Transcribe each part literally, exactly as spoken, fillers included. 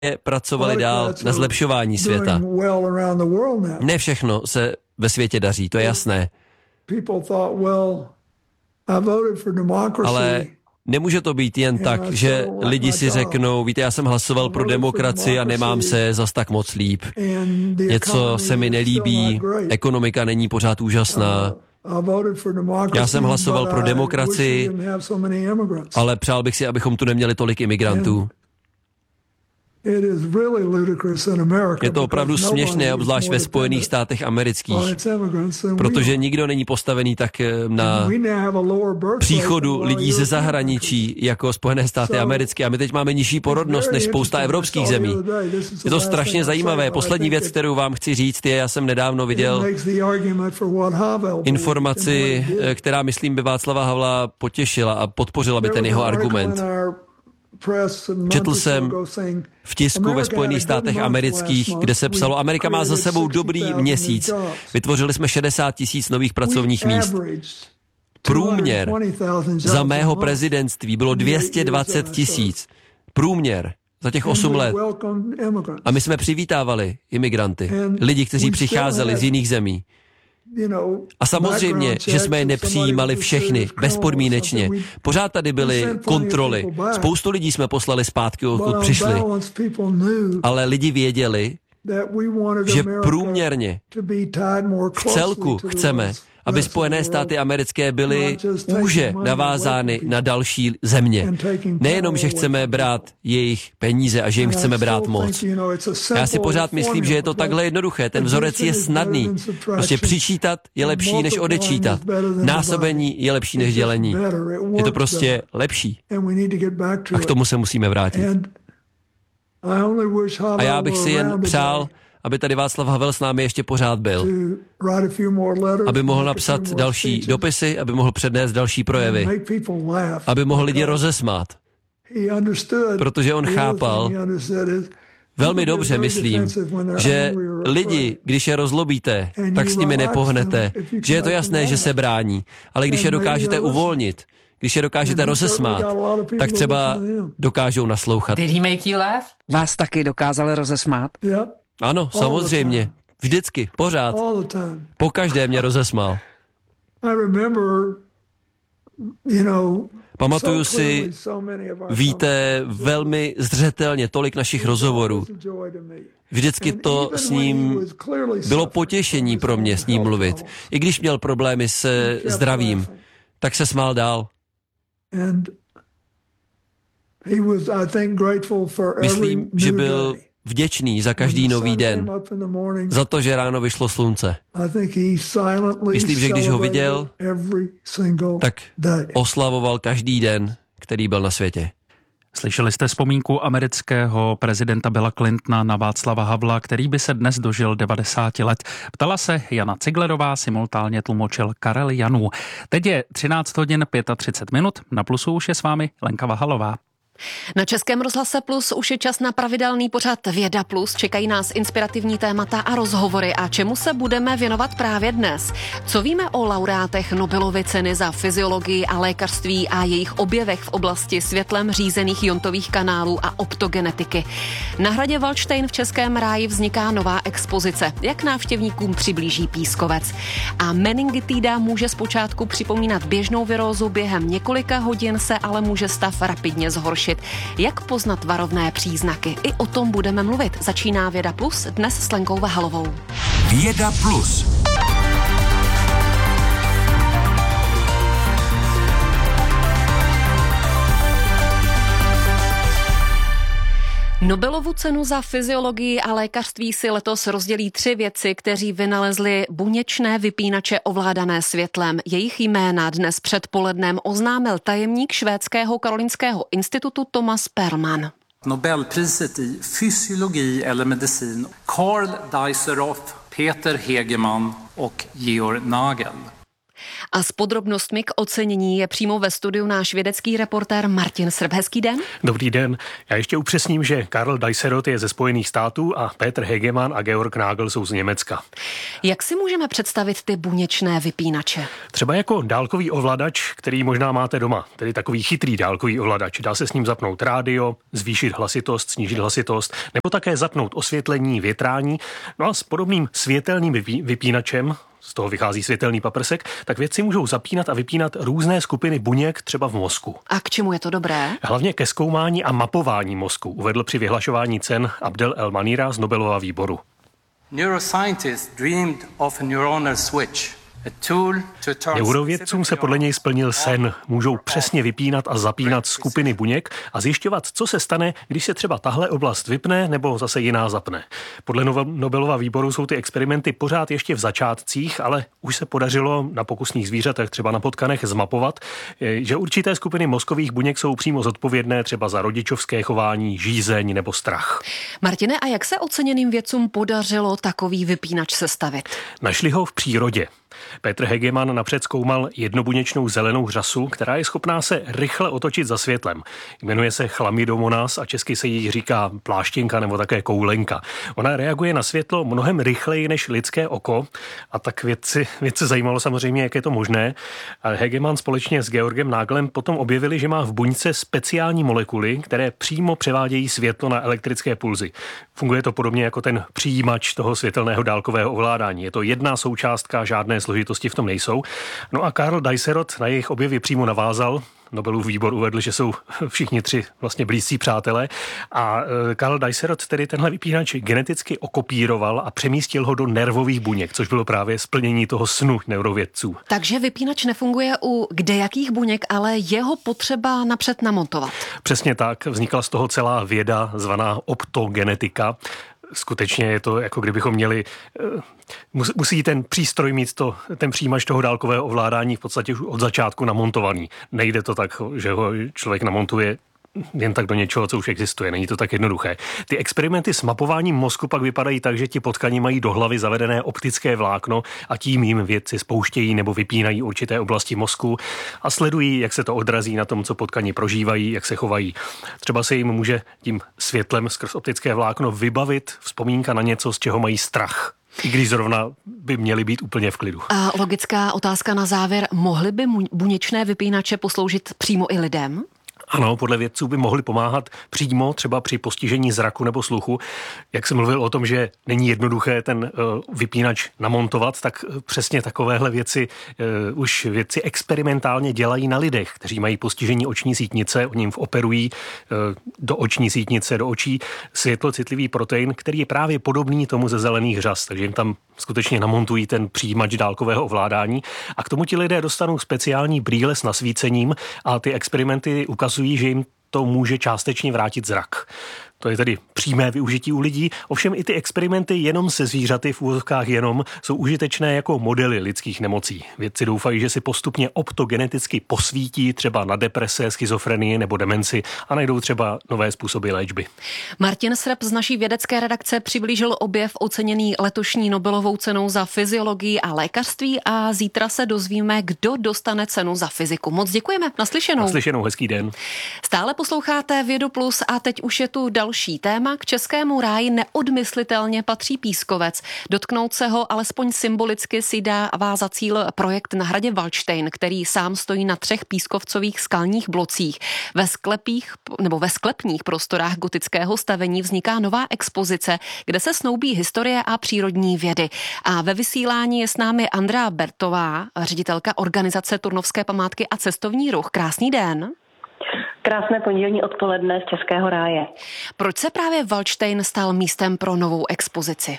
pracovali dál na zlepšování světa. Ne všechno se ve světě daří, to je jasné. Ale nemůže to být jen tak, že lidi si řeknou, víte, já jsem hlasoval pro demokracii a nemám se zas tak moc líp. Něco se mi nelíbí, ekonomika není pořád úžasná. Já jsem hlasoval pro demokracii, ale přál bych si, abychom tu neměli tolik imigrantů. Je to opravdu směšné, obzvlášť ve Spojených státech amerických, protože nikdo není postavený tak na příchodu lidí ze zahraničí jako Spojené státy americké. A my teď máme nižší porodnost než spousta evropských zemí. Je to strašně zajímavé. Poslední věc, kterou vám chci říct, je, já jsem nedávno viděl informaci, která, myslím, by Václava Havla potěšila a podpořila by ten jeho argument. Četl jsem v tisku ve Spojených státech amerických, kde se psalo, Amerika má za sebou dobrý měsíc. Vytvořili jsme šedesát tisíc nových pracovních míst. Průměr za mého prezidentství bylo dvě stě dvacet tisíc. Průměr za těch osm let. A my jsme přivítávali imigranty, lidi, kteří přicházeli z jiných zemí. A samozřejmě, že jsme je nepřijímali všechny, bezpodmínečně. Pořád tady byly kontroly. Spoustu lidí jsme poslali zpátky, odkud přišli. Ale lidi věděli, že průměrně v celku chceme, aby Spojené státy americké byly úže navázány na další země. Nejenom, že chceme brát jejich peníze a že jim chceme brát moc. Já si pořád myslím, že je to takhle jednoduché. Ten vzorec je snadný. Prostě přičítat je lepší, než odečítat. Násobení je lepší, než dělení. Je to prostě lepší. A k tomu se musíme vrátit. A já bych si jen přál, aby tady Václav Havel s námi ještě pořád byl. Aby mohl napsat další dopisy, aby mohl přednést další projevy. Aby mohl lidi rozesmát. Protože on chápal, velmi dobře myslím, že lidi, když je rozlobíte, tak s nimi nepohnete. Že je to jasné, že se brání. Ale když je dokážete uvolnit, když je dokážete rozesmát, tak třeba dokážou naslouchat. Did he make you laugh? Vás taky dokázali rozesmát? Ano, samozřejmě. Vždycky, pořád. Pokaždé mě rozesmál. Pamatuju si, víte, velmi zřetelně tolik našich rozhovorů. Vždycky to s ním bylo potěšení pro mě s ním mluvit. I když měl problémy se zdravím, tak se smál dál. Myslím, že byl vděčný za každý nový den, za to, že ráno vyšlo slunce. Myslím, že když ho viděl, tak oslavoval každý den, který byl na světě. Slyšeli jste vzpomínku amerického prezidenta Billa Clintona na Václava Havla, který by se dnes dožil devadesáti let. Ptala se Jana Ciglerová, simultánně tlumočil Karel Janů. Teď je třináct hodin třicet pět minut, na Plusu už je s vámi Lenka Vahalová. Na Českém rozhlase Plus už je čas na pravidelný pořad Věda Plus. Čekají nás inspirativní témata a rozhovory. A čemu se budeme věnovat právě dnes? Co víme o laureátech Nobelovy ceny za fyziologii a lékařství a jejich objevech v oblasti světlem řízených iontových kanálů a optogenetiky? Na hradě Valdštejn v Českém ráji vzniká nová expozice. Jak návštěvníkům přiblíží pískovec? A meningitída může zpočátku připomínat běžnou virózu, během několika hodin se ale může stav rapidně zhoršit. Jak poznat varovné příznaky? I o tom budeme mluvit. Začíná Věda Plus dnes s Lenkou Vahalovou. Věda Plus. Nobelovu cenu za fyziologii a lékařství si letos rozdělí tři vědci, kteří vynalezli buněčné vypínače ovládané světlem. Jejich jména dnes předpolednem oznámil tajemník švédského Karolinského institutu Thomas Perlmann. Nobelpriset i fysiologi eller medicin Karl Deisseroth, Peter Hegemann och Georg Nagel. A s podrobnostmi k ocenění je přímo ve studiu náš vědecký reportér Martin Srb. Hezký den. Dobrý den. Já ještě upřesním, že Karl Deiserot je ze Spojených států a Peter Hegemann a Georg Nagel jsou z Německa. Jak si můžeme představit ty buněčné vypínače? Třeba jako dálkový ovladač, který možná máte doma, tedy takový chytrý dálkový ovladač. Dá se s ním zapnout rádio, zvýšit hlasitost, snížit hlasitost, nebo také zapnout osvětlení, větrání. No a s podobným světelným vypínačem, z toho vychází světelný paprsek, tak vědci můžou zapínat a vypínat různé skupiny buněk třeba v mozku. A k čemu je to dobré? Hlavně ke zkoumání a mapování mozku, uvedl při vyhlašování cen Abdel El Manira z Nobelova výboru. Neuroscientists dreamed of a neuronal switch. Neurovědcům se podle něj splnil sen. Můžou přesně vypínat a zapínat skupiny buněk a zjišťovat, co se stane, když se třeba tahle oblast vypne nebo zase jiná zapne. Podle Nobelova výboru jsou ty experimenty pořád ještě v začátcích, ale už se podařilo na pokusných zvířatech, třeba na potkanech, zmapovat, že určité skupiny mozkových buněk jsou přímo zodpovědné třeba za rodičovské chování, žízeň nebo strach. Martine, a jak se oceněným vědcům podařilo takový vypínač sestavit? Našli ho v přírodě. Petr Hegemann napřed zkoumal jednobuněčnou zelenou řasu, která je schopná se rychle otočit za světlem. Jmenuje se Chlamydomonas a česky se jí říká pláštěnka nebo také koulenka. Ona reaguje na světlo mnohem rychleji než lidské oko a tak vědci, vědci zajímalo samozřejmě, jak je to možné. A Hegemann společně s Georgem Nagelem potom objevili, že má v buňce speciální molekuly, které přímo převádějí světlo na elektrické pulzy. Funguje to podobně jako ten přijímač toho světelného dálkového ovládání. Je to jedna součástka, žádné složitosti v tom nejsou. No a Karl Deiserot na jejich objevy přímo navázal. Nobelův výbor uvedl, že jsou všichni tři vlastně blízcí přátelé. A Karl Deiserot tedy tenhle vypínač geneticky okopíroval a přemístil ho do nervových buněk, což bylo právě splnění toho snu neurovědců. Takže vypínač nefunguje u kdejakých buněk, ale je ho potřeba napřed namontovat. Přesně tak. Vznikla z toho celá věda zvaná optogenetika. Skutečně je to, jako kdybychom měli, musí ten přístroj mít to, ten přijímač toho dálkového ovládání v podstatě už od začátku namontovaný. Nejde to tak, že ho člověk namontuje jen tak do něčeho, co už existuje. Není to tak jednoduché. Ty experimenty s mapováním mozku pak vypadají tak, že ti potkaní mají do hlavy zavedené optické vlákno a tím jim vědci spouštějí nebo vypínají určité oblasti mozku a sledují, jak se to odrazí na tom, co potkaní prožívají, jak se chovají. Třeba se jim může tím světlem skrz optické vlákno vybavit vzpomínka na něco, z čeho mají strach. I když zrovna by měli být úplně v klidu. A logická otázka na závěr. Mohly by buněčné vypínače posloužit přímo i lidem? Ano, podle vědců by mohli pomáhat přímo třeba při postižení zraku nebo sluchu. Jak jsem mluvil o tom, že není jednoduché ten uh, vypínač namontovat, tak uh, přesně takovéhle věci uh, už vědci experimentálně dělají na lidech, kteří mají postižení oční sítnice. Oni jim operují uh, do oční sítnice, do očí světlocitlivý protein, který je právě podobný tomu ze zelených řas. Takže jim tam skutečně namontují ten přijímač dálkového ovládání a k tomu ti lidé dostanou speciální brýle s nasvícením a ty experimenty ukazují, že jim to může částečně vrátit zrak. To je tedy přímé využití u lidí, ovšem i ty experimenty jenom se zvířaty, v úvozovkách jenom, jsou užitečné jako modely lidských nemocí. Vědci doufají, že si postupně optogeneticky posvítí třeba na deprese, schizofrenii nebo demenci a najdou třeba nové způsoby léčby. Martin Srb z naší vědecké redakce přiblížil objev oceněný letošní Nobelovou cenou za fyziologii a lékařství a zítra se dozvíme, kdo dostane cenu za fyziku. Moc děkujeme, naslyšenou. Naslyšenou, hezký den. Stále posloucháte Vědu Plus a teď už je tu další Další téma. K českému ráji neodmyslitelně patří Pískovec. Dotknout se ho alespoň symbolicky si dává za cíl projekt na hradě Valdštejn, který sám stojí na třech pískovcových skalních blocích. Ve sklepích nebo ve sklepních prostorách gotického stavení vzniká nová expozice, kde se snoubí historie a přírodní vědy. A ve vysílání je s námi Andrea Bertová, ředitelka organizace Turnovské památky a cestovní ruch. Krásný den. Krásné pondělní odpoledne z Českého ráje. Proč se právě Valdštejn stal místem pro novou expozici?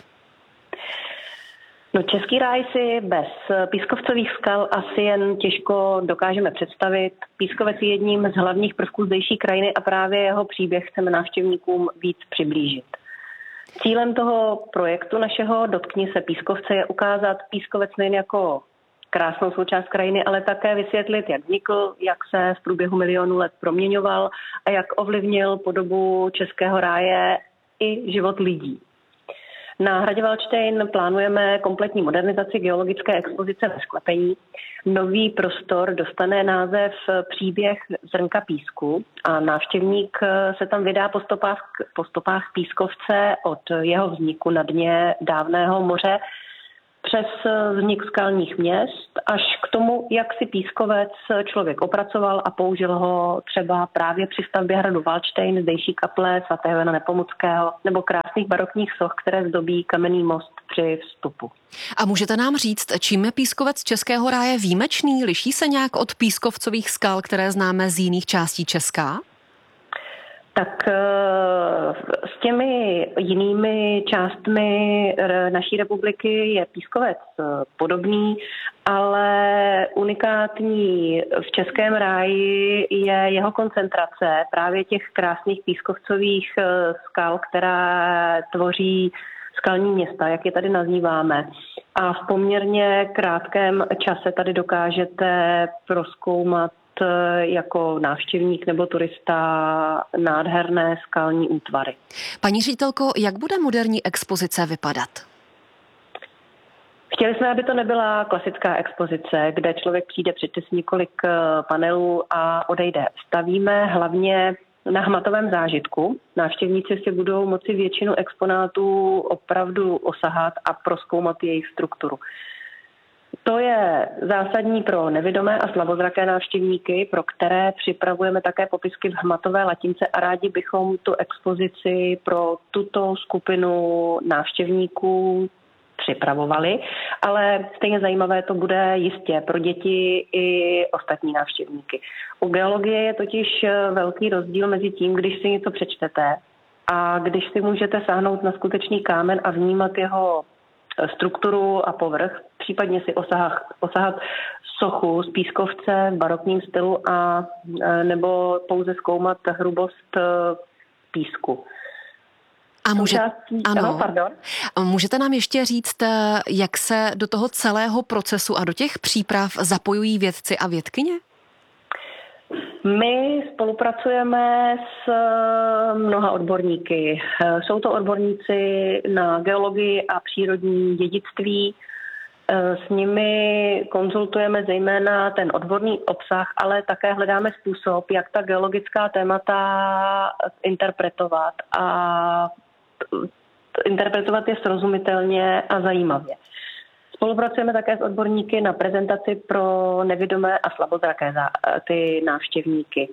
No, Český ráj si bez pískovcových skal asi jen těžko dokážeme představit. Pískovec je jedním z hlavních prvků zdejší krajiny a právě jeho příběh chceme návštěvníkům víc přiblížit. Cílem toho projektu našeho Dotkni se Pískovce je ukázat Pískovec nejen jako krásnou součást krajiny, ale také vysvětlit, jak vznikl, jak se v průběhu milionů let proměňoval a jak ovlivnil podobu Českého ráje i život lidí. Na hradě Valdštejn plánujeme kompletní modernizaci geologické expozice ve sklepení. Nový prostor dostane název Příběh zrnka písku a návštěvník se tam vydá po stopách, po stopách pískovce od jeho vzniku na dně dávného moře přes vznik skalních měst až k tomu, jak si pískovec člověk opracoval a použil ho třeba právě při stavbě hradu Valdštejn, zdejší kaple svatého Jana Nepomuckého nebo krásných barokních soch, které zdobí kamenný most při vstupu. A můžete nám říct, čím je pískovec Českého ráje výjimečný? Liší se nějak od pískovcových skal, které známe z jiných částí Česka? Tak s těmi jinými částmi naší republiky je pískovec podobný, ale unikátní v Českém ráji je jeho koncentrace právě těch krásných pískovcových skal, která tvoří skalní města, jak je tady nazýváme. A v poměrně krátkém čase tady dokážete prozkoumat jako návštěvník nebo turista nádherné skalní útvary. Paní ředitelko, jak bude moderní expozice vypadat? Chtěli jsme, aby to nebyla klasická expozice, kde člověk přijde, přečte si několik panelů a odejde. Stavíme hlavně na hmatovém zážitku. Návštěvníci si budou moci většinu exponátů opravdu osahat a prozkoumat jejich strukturu. To je zásadní pro nevidomé a slabozraké návštěvníky, pro které připravujeme také popisky v hmatové latince a rádi bychom tu expozici pro tuto skupinu návštěvníků připravovali, ale stejně zajímavé to bude jistě pro děti i ostatní návštěvníky. U geologie je totiž velký rozdíl mezi tím, když si něco přečtete a když si můžete sáhnout na skutečný kámen a vnímat jeho strukturu a povrch, případně si osahat, osahat sochu z pískovce v barokním stylu a nebo pouze zkoumat hrubost písku. A může, ano, ano, pardon. Můžete nám ještě říct, jak se do toho celého procesu a do těch příprav zapojují vědci a vědkyně? My spolupracujeme s mnoha odborníky. Jsou to odborníci na geologii a přírodní dědictví. S nimi konzultujeme zejména ten odborný obsah, ale také hledáme způsob, jak ta geologická témata interpretovat a interpretovat je srozumitelně a zajímavě. Spolupracujeme také s odborníky na prezentaci pro nevidomé a slabozraké ty návštěvníky.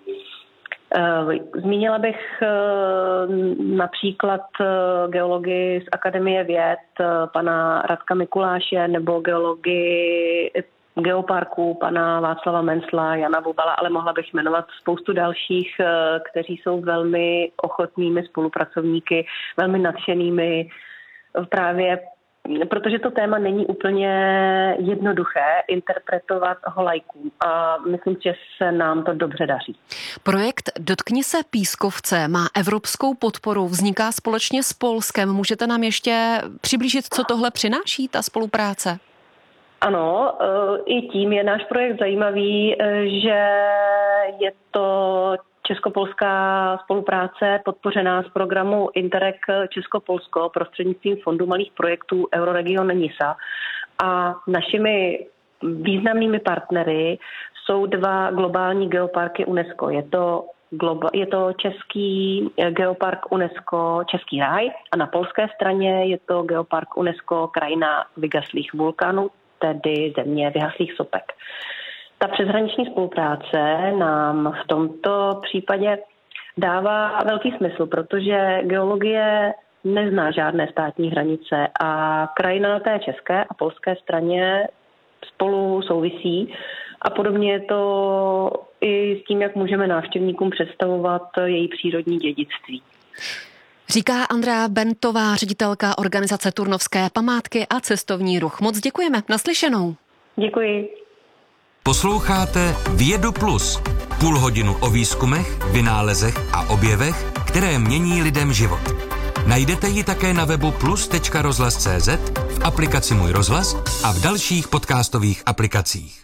Zmínila bych například geologii z Akademie věd pana Radka Mikuláše nebo geologii geoparků pana Václava Mencla, Jana Vubala, ale mohla bych jmenovat spoustu dalších, kteří jsou velmi ochotnými spolupracovníky, velmi nadšenými právě, protože to téma není úplně jednoduché interpretovat ho laikům a myslím, že se nám to dobře daří. Projekt Dotkni se pískovce má evropskou podporu, vzniká společně s Polskem. Můžete nám ještě přiblížit, co tohle přináší, ta spolupráce? Ano, i tím je náš projekt zajímavý, že je to česko-polská spolupráce podpořená z programu Interreg Česko-Polsko prostřednictvím Fondu malých projektů Euroregion NISA. A našimi významnými partnery jsou dva globální geoparky UNESCO. Je to, globa, je to český geopark UNESCO Český ráj a na polské straně je to geopark UNESCO Krajina vygaslých vulkanů, tedy země vyhaslých sopek. Ta přeshraniční spolupráce nám v tomto případě dává velký smysl, protože geologie nezná žádné státní hranice a krajina na té české a polské straně spolu souvisí a podobně je to i s tím, jak můžeme návštěvníkům představovat její přírodní dědictví. Říká Andrea Bentová, ředitelka organizace Turnovské památky a cestovní ruch. Moc děkujeme. Naslyšenou. Děkuji. Posloucháte Vědu Plus. Půl hodinu o výzkumech, vynálezech a objevech, které mění lidem život. Najdete ji také na webu plus tečka rozhlas tečka cé zet, v aplikaci Můj rozhlas a v dalších podcastových aplikacích.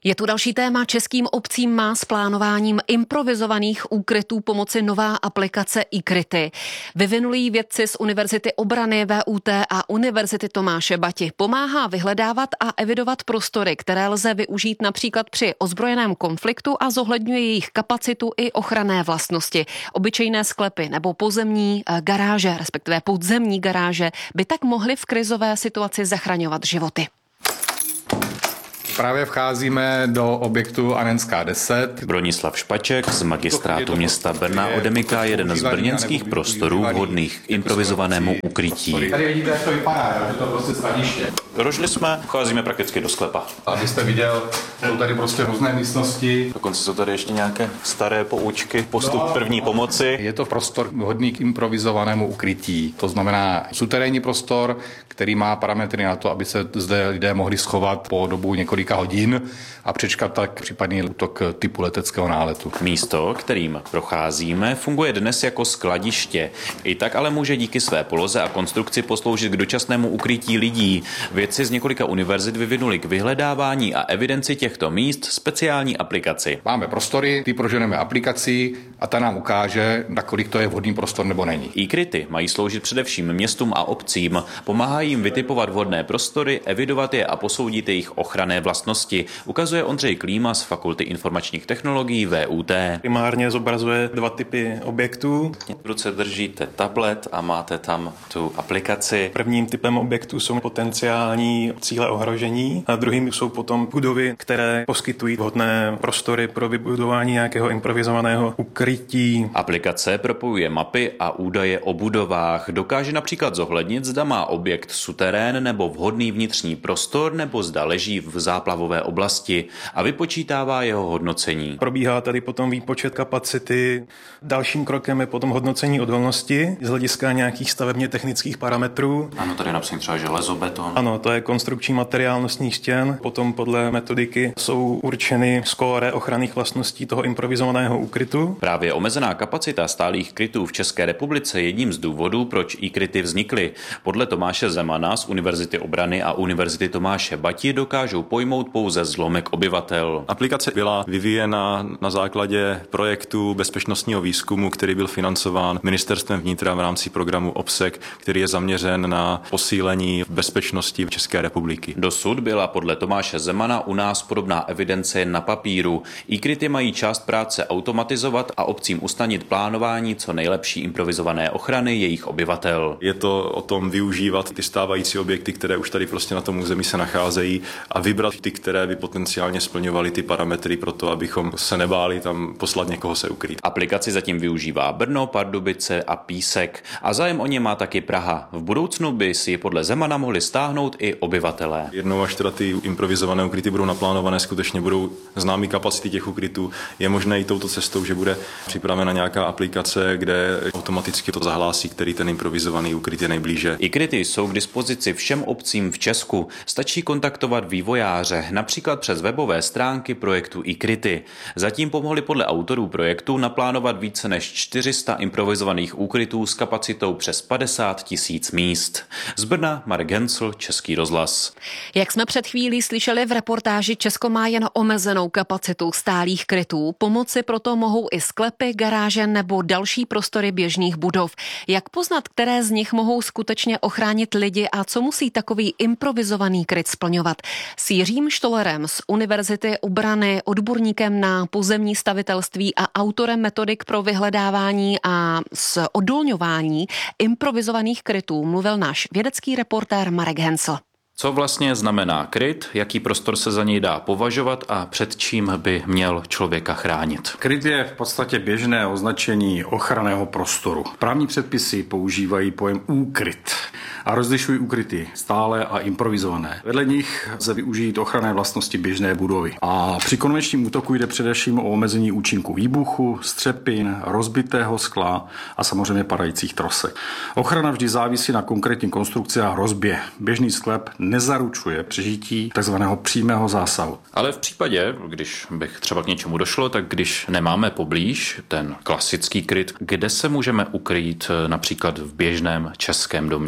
Je tu další téma. Českým obcím má s plánováním improvizovaných úkrytů pomoci nová aplikace iKryty. Vyvinuli ji vědci z Univerzity obrany V U T a Univerzity Tomáše Bati. Pomáhá vyhledávat a evidovat prostory, které lze využít například při ozbrojeném konfliktu a zohledňuje jejich kapacitu i ochranné vlastnosti. Obyčejné sklepy nebo pozemní garáže, respektive podzemní garáže, by tak mohly v krizové situaci zachraňovat životy. Právě vcházíme do objektu Anenská deset. Bronislav Špaček z magistrátu města Brna odemyká jeden z brněnských prostorů vhodných k improvizovanému ukrytí. Tady vidíte, jak to vypadá, že to prostě skladiště. Došli jsme, vcházíme prakticky do sklepa. Abyste viděl, jsou tady prostě různé místnosti. Dokonce jsou tady ještě nějaké staré poučky, postup první pomoci. Je to prostor vhodný k improvizovanému ukrytí. To znamená suterénní prostor, který má parametry na to, aby se zde lidé mohli schovat po dobu několika hodin a přečkat tak případný útok typu leteckého náletu. Místo, kterým procházíme, funguje dnes jako skladiště. I tak ale může díky své poloze a konstrukci posloužit k dočasnému ukrytí lidí. Vědci z několika univerzit vyvinuli k vyhledávání a evidenci těchto míst speciální aplikaci. Máme prostory, ty proženeme aplikací a ta nám ukáže, nakolik to je vhodný prostor nebo není. iKryty mají sloužit především městům a obcím. Pomáhají jim vytipovat vhodné prostory, evidovat je a posoudit jejich ochranné vlastnosti, ukazuje Ondřej Klíma z Fakulty informačních technologií V U T. Primárně zobrazuje dva typy objektů. V ruce držíte tablet a máte tam tu aplikaci. Prvním typem objektů jsou potenciální cíle ohrožení a druhým jsou potom budovy, které poskytují vhodné prostory pro vybudování nějakého improvizovaného ukrytí. Aplikace propojuje mapy a údaje o budovách. Dokáže například zohlednit, zda má objekt suterén nebo vhodný vnitřní prostor, nebo zda leží v záplavové oblasti a vypočítává jeho hodnocení. Probíhá tady potom výpočet kapacity. Dalším krokem je potom hodnocení odolnosti z hlediska nějakých stavebně technických parametrů. Ano, tady například třeba železo, beton. Ano, to je konstrukční materiál nosních stěn. Potom podle metodiky jsou určeny skóre ochranných vlastností toho improvizovaného úkrytu. Právě omezená kapacita stálých krytů v České republice je jedním z důvodů, proč iKryty vznikly. Podle Tomáše Zemana z Univerzity obrany a Univerzity Tomáše Bati dokážou pojmout pouze zlomek obyvatel. Aplikace byla vyvíjena na základě projektu bezpečnostního výzkumu, který byl financován Ministerstvem vnitra v rámci programu O B S E C, který je zaměřen na posílení bezpečnosti v České republiky. Dosud byla podle Tomáše Zemana u nás podobná evidence jen na papíru. iKryty mají část práce automatizovat a obcím usnadnit plánování co nejlepší improvizované ochrany jejich obyvatel. Je to o tom využívat ty stávající objekty, které už tady prostě na tom území se nacházejí, a vybrat ty, které by potenciálně splňovaly ty parametry pro to, abychom se nebáli tam poslat někoho se ukrýt. Aplikaci zatím využívá Brno, Pardubice a Písek a zájem o ně má taky Praha. V budoucnu by si ji podle Zemana mohli stáhnout i obyvatelé. Jednou až teda ty improvizované ukryty budou naplánované, skutečně budou známý kapacity těch ukrytů. Je možné i touto cestou, že bude připravena nějaká aplikace, kde automaticky to zahlásí, který ten improvizovaný ukryt je nejblíže. iKryty jsou k dispozici všem obcím v Česku. Stačí kontaktovat vývojáře, například přes webové stránky projektu iKryty. Zatím pomohli podle autorů projektu naplánovat více než čtyři sta improvizovaných úkrytů s kapacitou přes padesát tisíc míst. Z Brna Marek Hencl, Český rozhlas. Jak jsme před chvílí slyšeli v reportáži, Česko má jen omezenou kapacitu stálých krytů. Pomoci proto mohou i sklepy, garáže nebo další prostory běžných budov. Jak poznat, které z nich mohou skutečně ochránit lidi a co musí takový improvizovaný kryt splňovat? S Jiřím Štolerem z Univerzity obrany, odborníkem na pozemní stavitelství a autorem metodik pro vyhledávání a odolňování improvizovaných krytů mluvil náš vědecký reportér Marek Hencl. Co vlastně znamená kryt, jaký prostor se za něj dá považovat a před čím by měl člověka chránit? Kryt je v podstatě běžné označení ochranného prostoru. Právní předpisy používají pojem úkryt a rozlišují úkryty stále a improvizované. Vedle nich lze využít ochranné vlastnosti běžné budovy. A při konvenčním útoku jde především o omezení účinku výbuchu, střepin, rozbitého skla a samozřejmě padajících trosek. Ochrana vždy závisí na konkrétní konstrukci a hrozbě. Běžný sklep nezaručuje přežití takzvaného přímého zásahu. Ale v případě, když bych třeba k něčemu došlo, tak když nemáme poblíž ten klasický kryt, kde se můžeme ukrýt například v běžném českém domě? V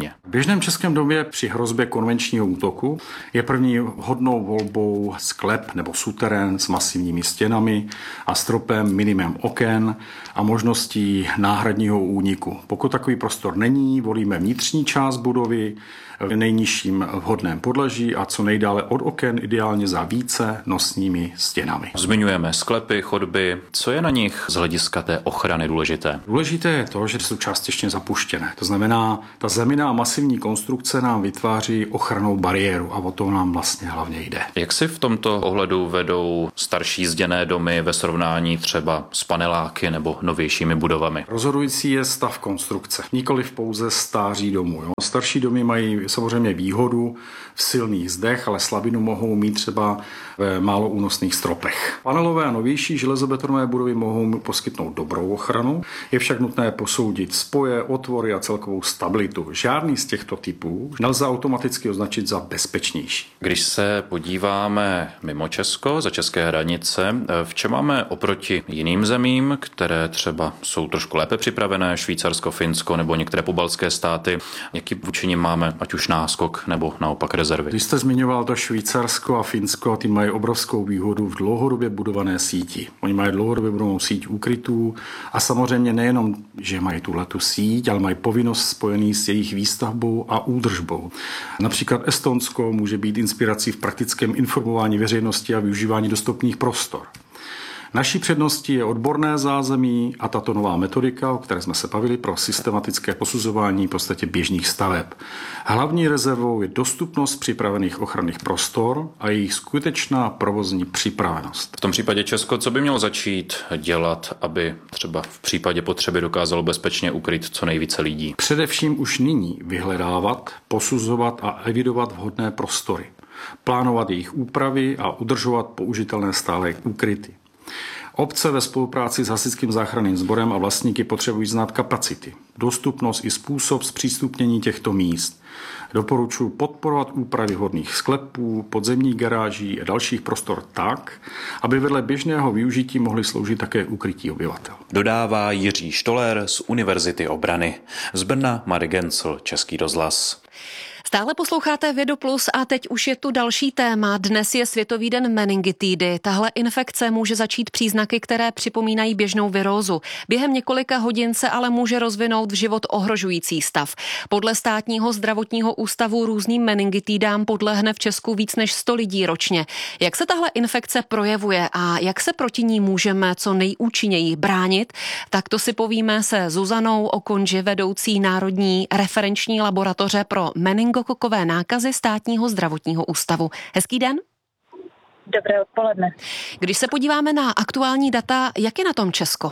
běžném českém domě při hrozbě konvenčního útoku je první hodnou volbou sklep nebo suterén s masivními stěnami a stropem, minimem oken a možností náhradního úniku. Pokud takový prostor není, volíme vnitřní část budovy v nejnižším vhodném podlaží a co nejdále od oken, ideálně za více nosními stěnami. Zmiňujeme sklepy, chodby. Co je na nich z hlediska té ochrany důležité? Důležité je to, že jsou částečně zapuštěné. To znamená, ta zemina a masivní konstrukce nám vytváří ochrannou bariéru a o to nám vlastně hlavně jde. Jak si v tomto ohledu vedou starší zděné domy ve srovnání třeba s paneláky nebo novějšími budovami? Rozhodující je stav konstrukce, nikoliv pouze stáří domů. Jo. Starší domy mají samozřejmě výhodu v silných zdech, ale slabinu mohou mít třeba ve málo únosných stropech. Panelové a novější železobetonové budovy mohou poskytnout dobrou ochranu, je však nutné posoudit spoje, otvory a celkovou stabilitu. Žádný z těchto typů nelze automaticky označit za bezpečnější. Když se podíváme mimo Česko, za české hranice, v čem máme oproti jiným zemím, které třeba jsou trošku lépe připravené, Švýcarsko, Finsko nebo některé pobaltské státy, jaký vůči nim máme ať už náskok nebo naopak rezervy? Když jste zmiňoval to Švýcarsko a Finsko, ty mají obrovskou výhodu v dlouhodobě budované síti. Oni mají dlouhodobě budovanou síť úkrytů a samozřejmě nejenom, že mají tuhletu síť, ale mají povinnost spojený s jejich výstavbou a údržbou. Například Estonsko může být inspirací v praktickém informování veřejnosti a využívání dostupných prostor. Naší předností je odborné zázemí a tato nová metodika, o které jsme se bavili, pro systematické posuzování v podstatě běžných staveb. Hlavní rezervou je dostupnost připravených ochranných prostor a jejich skutečná provozní připravenost. V tom případě Česko, co by mělo začít dělat, aby třeba v případě potřeby dokázalo bezpečně ukryt co nejvíce lidí? Především už nyní vyhledávat, posuzovat a evidovat vhodné prostory. Plánovat jejich úpravy a udržovat použitelné stále úkryty. Obce ve spolupráci s hasičským záchranným sborem a vlastníky potřebují znát kapacity, dostupnost i způsob zpřístupnění těchto míst. Doporučuji podporovat úpravy vhodných sklepů, podzemních garáží a dalších prostor tak, aby vedle běžného využití mohly sloužit také ukrytí obyvatel. Dodává Jiří Štolér z Univerzity obrany. Z Brna Marek Gencl, Český rozhlas. Stále posloucháte Vědu Plus a teď už je tu další téma. Dnes je Světový den meningitidy. Tahle infekce může začít příznaky, které připomínají běžnou virózu. Během několika hodin se ale může rozvinout v život ohrožující stav. Podle Státního zdravotního ústavu různým meningitidám podlehne v Česku víc než sto lidí ročně. Jak se tahle infekce projevuje a jak se proti ní můžeme co nejúčinněji bránit, tak to si povíme se Zuzanou Okonži, vedoucí Národní referenční laboratoře pro meningokokové nákazy Státního zdravotního ústavu. Hezký den. Dobré odpoledne. Když se podíváme na aktuální data, jak je na tom Česko?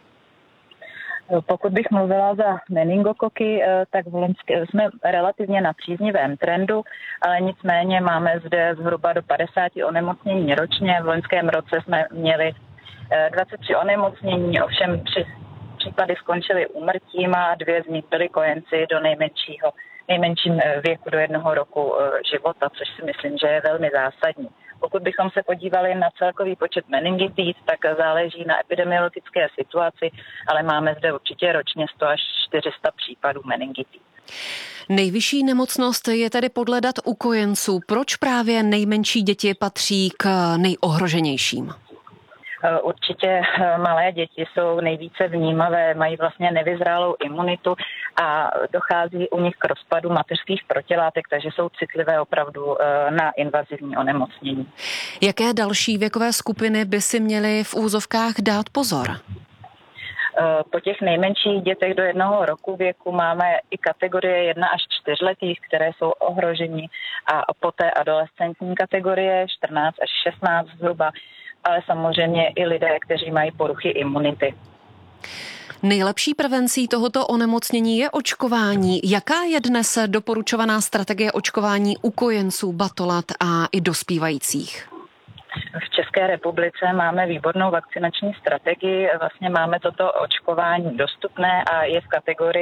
Pokud bych mluvila za meningokoky, tak v Loňské jsme relativně na příznivém trendu, ale nicméně máme zde zhruba do padesát onemocnění ročně. V loňském roce jsme měli dvacet tři onemocnění, ovšem tři případy skončily úmrtím a dvě z nich byly kojenci do nejmenšího nejmenším věku do jednoho roku života, což si myslím, že je velmi zásadní. Pokud bychom se podívali na celkový počet meningitid, tak záleží na epidemiologické situaci, ale máme zde určitě ročně sto až čtyři sta případů meningitid. Nejvyšší nemocnost je tedy podle dat u kojenců. Proč právě nejmenší děti patří k nejohroženějším? Určitě malé děti jsou nejvíce vnímavé, mají vlastně nevyzrálou imunitu a dochází u nich k rozpadu mateřských protilátek, takže jsou citlivé opravdu na invazivní onemocnění. Jaké další věkové skupiny by si měly v úzovkách dát pozor? Po těch nejmenších dětech do jednoho roku věku máme i kategorie jedna až čtyřletých, které jsou ohroženi, a poté adolescentní kategorie čtrnáct až šestnáct zhruba, ale samozřejmě i lidé, kteří mají poruchy imunity. Nejlepší prevencí tohoto onemocnění je očkování. Jaká je dnes doporučovaná strategie očkování u kojenců, batolat a i dospívajících? V České republice máme výbornou vakcinační strategii. Vlastně máme toto očkování dostupné a je v kategorii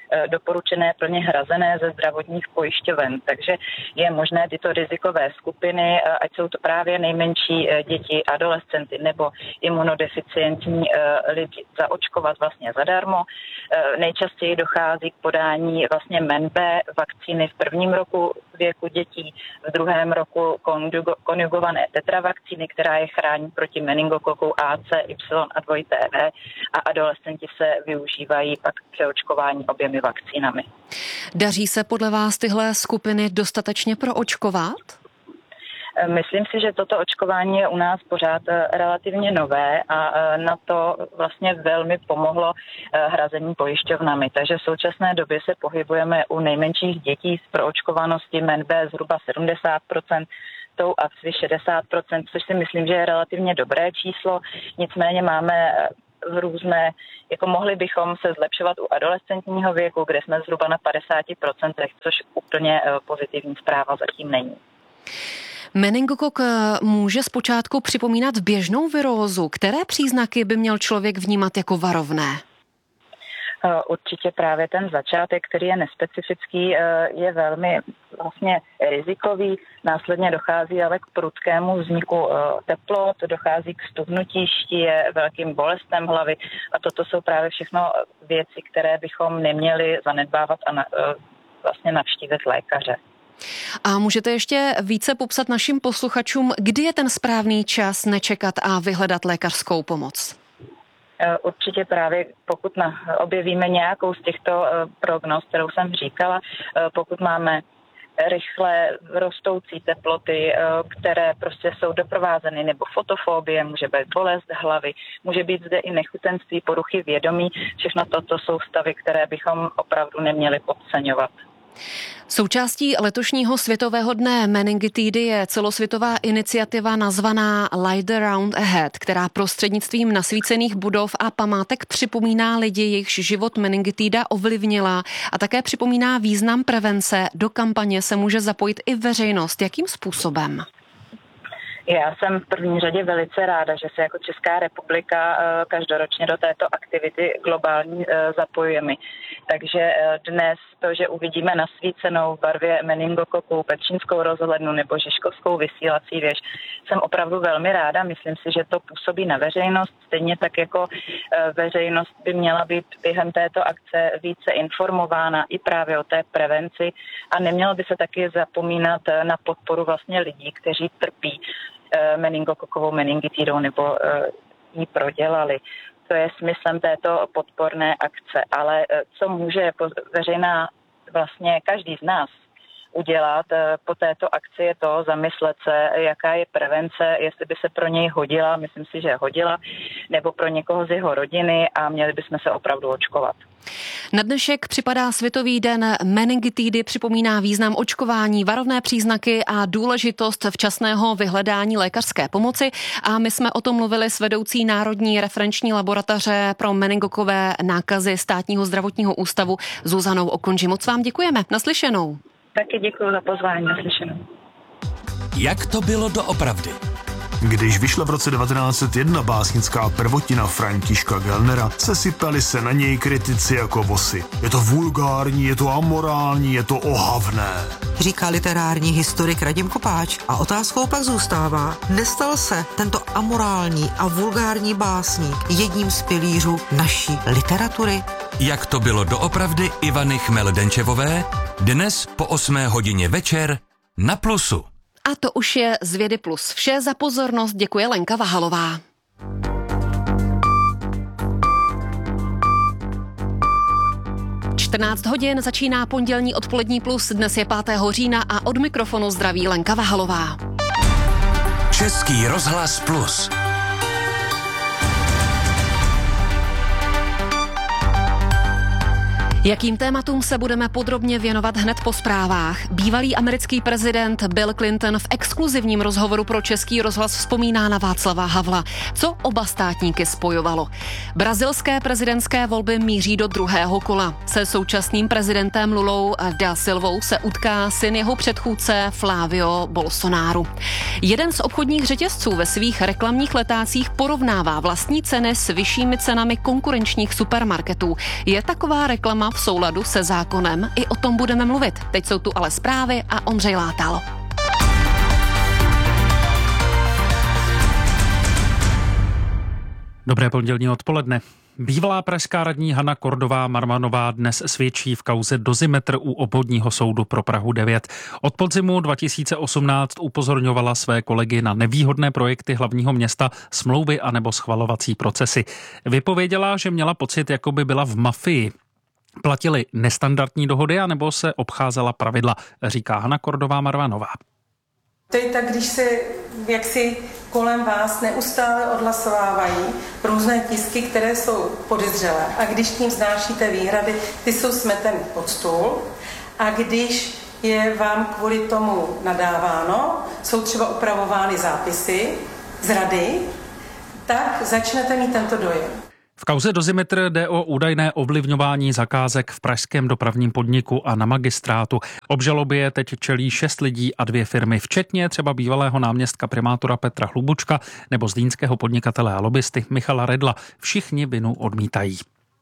doporučené plně hrazené ze zdravotních pojišťoven. Takže je možné tyto rizikové skupiny, ať jsou to právě nejmenší děti, adolescenty nebo imunodeficientní lidi, zaočkovat vlastně zadarmo. Nejčastěji dochází k podání vlastně M N B vakcíny v prvním roku věku dětí, v druhém roku konjugované tetravakcíny, která je chrání proti meningokoku A, C, Y a dvojité V a adolescenti se využívají pak k přeočkování oběmi vakcínami. Daří se podle vás tyhle skupiny dostatečně proočkovat? Myslím si, že toto očkování je u nás pořád relativně nové a na to vlastně velmi pomohlo hrazení pojišťovnami. Takže v současné době se pohybujeme u nejmenších dětí s proočkovaností M N B zhruba sedmdesát procent, tou A C V I šedesát procent, což si myslím, že je relativně dobré číslo. Nicméně máme v různé, jako mohli bychom se zlepšovat u adolescentního věku, kde jsme zhruba na padesát procent, což úplně pozitivní zpráva zatím není. Meningokok může zpočátku připomínat běžnou virózu. Které příznaky by měl člověk vnímat jako varovné? Určitě právě ten začátek, který je nespecifický, je velmi vlastně rizikový. Následně dochází ale k prudkému vzniku teplot, dochází k stuhnutí štíje, velkým bolestem hlavy a toto jsou právě všechno věci, které bychom neměli zanedbávat a na, vlastně navštívit lékaře. A můžete ještě více popsat našim posluchačům, kdy je ten správný čas nečekat a vyhledat lékařskou pomoc? Určitě právě pokud na, objevíme nějakou z těchto prognóz, kterou jsem říkala, pokud máme rychle rostoucí teploty, které prostě jsou doprovázeny, nebo fotofobie, může být bolest hlavy, může být zde i nechutenství, poruchy vědomí. Všechno toto jsou stavy, které bychom opravdu neměli podceňovat. Součástí letošního světového dne meningitidy je celosvětová iniciativa nazvaná Light the Round Ahead, která prostřednictvím nasvícených budov a památek připomíná lidi, jejichž život meningitida ovlivnila a také připomíná význam prevence. Do kampaně se může zapojit i veřejnost. Jakým způsobem? Já jsem v první řadě velice ráda, že se jako Česká republika každoročně do této aktivity globální zapojujeme. Takže dnes to, že uvidíme nasvícenou v barvě meningokoku pečínskou rozhlednu nebo žižkovskou vysílací věž, jsem opravdu velmi ráda. Myslím si, že to působí na veřejnost. Stejně tak jako veřejnost by měla být během této akce více informována i právě o té prevenci a nemělo by se taky zapomínat na podporu vlastně lidí, kteří trpí meningokokovou meningitidou nebo ji prodělali. To je smyslem této podporné akce. Ale co může veřejná vlastně každý z nás udělat po této akci je to zamyslet se, jaká je prevence, jestli by se pro něj hodila, myslím si, že hodila, nebo pro někoho z jeho rodiny a měli bychom se opravdu očkovat. Na dnešek připadá Světový den meningitidy, připomíná význam očkování, varovné příznaky a důležitost včasného vyhledání lékařské pomoci. A my jsme o tom mluvili s vedoucí Národní referenční laboratoře pro meningokové nákazy Státního zdravotního ústavu Zuzanou Okonži. Moc vám děkujeme. Naslyšenou. Taky děkuji za pozvání. Naslyšenou. Jak to bylo doopravdy? Když vyšla v roce devatenáct set jedna básnická prvotina Františka Gellnera, sesypali se na něj kritici jako vosy. Je to vulgární, je to amorální, je to ohavné. Říká literární historik Radim Kopáč. A otázkou pak zůstává, nestal se tento amorální a vulgární básník jedním z pilířů naší literatury? Jak to bylo doopravdy Ivany Chmel-Denčevové dnes po osmé hodině večer na Plusu. A to už je z Vědy Plus vše. Za pozornost děkuje Lenka Vahalová. čtrnáct hodin začíná pondělní odpolední Plus. Dnes je pátého října a od mikrofonu zdraví Lenka Vahalová. Český rozhlas Plus. Jakým tématům se budeme podrobně věnovat hned po zprávách? Bývalý americký prezident Bill Clinton v exkluzivním rozhovoru pro Český rozhlas vzpomíná na Václava Havla. Co oba státníky spojovalo? Brazilské prezidentské volby míří do druhého kola. Se současným prezidentem Lulou da Silvou se utká syn jeho předchůdce Flávio Bolsonaro. Jeden z obchodních řetězců ve svých reklamních letácích porovnává vlastní ceny s vyššími cenami konkurenčních supermarketů. Je taková reklama a v souladu se zákonem. I o tom budeme mluvit. Teď jsou tu ale zprávy a Ondřej Látal. Dobré pondělní odpoledne. Bývalá pražská radní Hana Kordová Marvanová dnes svědčí v kauze Dozimetr u Obvodního soudu pro Prahu devět. Od podzimu dva tisíce osmnáct upozorňovala své kolegy na nevýhodné projekty hlavního města, smlouvy anebo schvalovací procesy. Vypověděla, že měla pocit, jako by byla v mafii. Platily nestandardní dohody anebo se obcházela pravidla, říká Hana Kordová Marvanová. To je tak, když se jaksi kolem vás neustále odhlasovávají různé tisky, které jsou podezřelé. A když tím vznášíte výhrady, ty jsou smeteny pod stůl. A když je vám kvůli tomu nadáváno, jsou třeba upravovány zápisy z rady, tak začnete mít tento dojem. V kauze Dozimetr jde o údajné ovlivňování zakázek v pražském dopravním podniku a na magistrátu. Obžalobě teď čelí šest lidí a dvě firmy, včetně třeba bývalého náměstka primátora Petra Hlubučka nebo zdýnského podnikatele a lobbysty Michala Redla. Všichni vinu odmítají.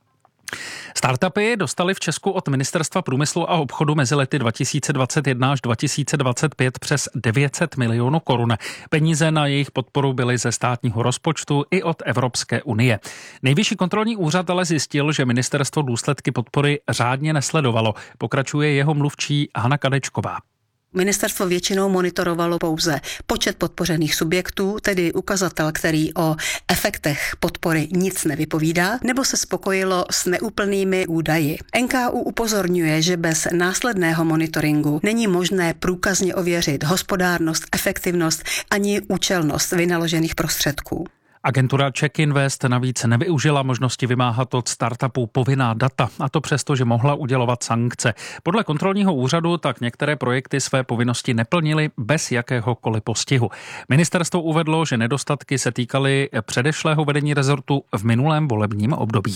Startupy dostaly v Česku od Ministerstva průmyslu a obchodu mezi lety dva tisíce dvacet jedna až dva tisíce dvacet pět přes devět set milionů korun. Peníze na jejich podporu byly ze státního rozpočtu i od Evropské unie. Nejvyšší kontrolní úřad ale zjistil, že ministerstvo důsledky podpory řádně nesledovalo. Pokračuje jeho mluvčí Hana Kadečková. Ministerstvo většinou monitorovalo pouze počet podpořených subjektů, tedy ukazatel, který o efektech podpory nic nevypovídá, nebo se spokojilo s neúplnými údaji. N K U upozorňuje, že bez následného monitoringu není možné průkazně ověřit hospodárnost, efektivnost ani účelnost vynaložených prostředků. Agentura Czech Invest navíc nevyužila možnosti vymáhat od startupů povinná data, a to přesto, že mohla udělovat sankce. Podle kontrolního úřadu tak některé projekty své povinnosti neplnily bez jakéhokoliv postihu. Ministerstvo uvedlo, že nedostatky se týkaly předešlého vedení rezortu v minulém volebním období.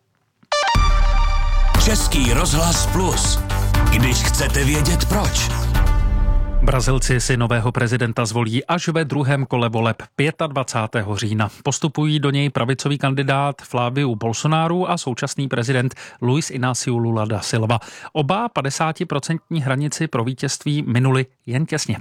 Český rozhlas Plus. Když chcete vědět proč. Brazilci si nového prezidenta zvolí až ve druhém kole voleb dvacátého pátého října. Postupují do něj pravicový kandidát Flávio Bolsonaro a současný prezident Luiz Inácio Lula da Silva. Oba padesátiprocentní hranici pro vítězství minuli jen těsně.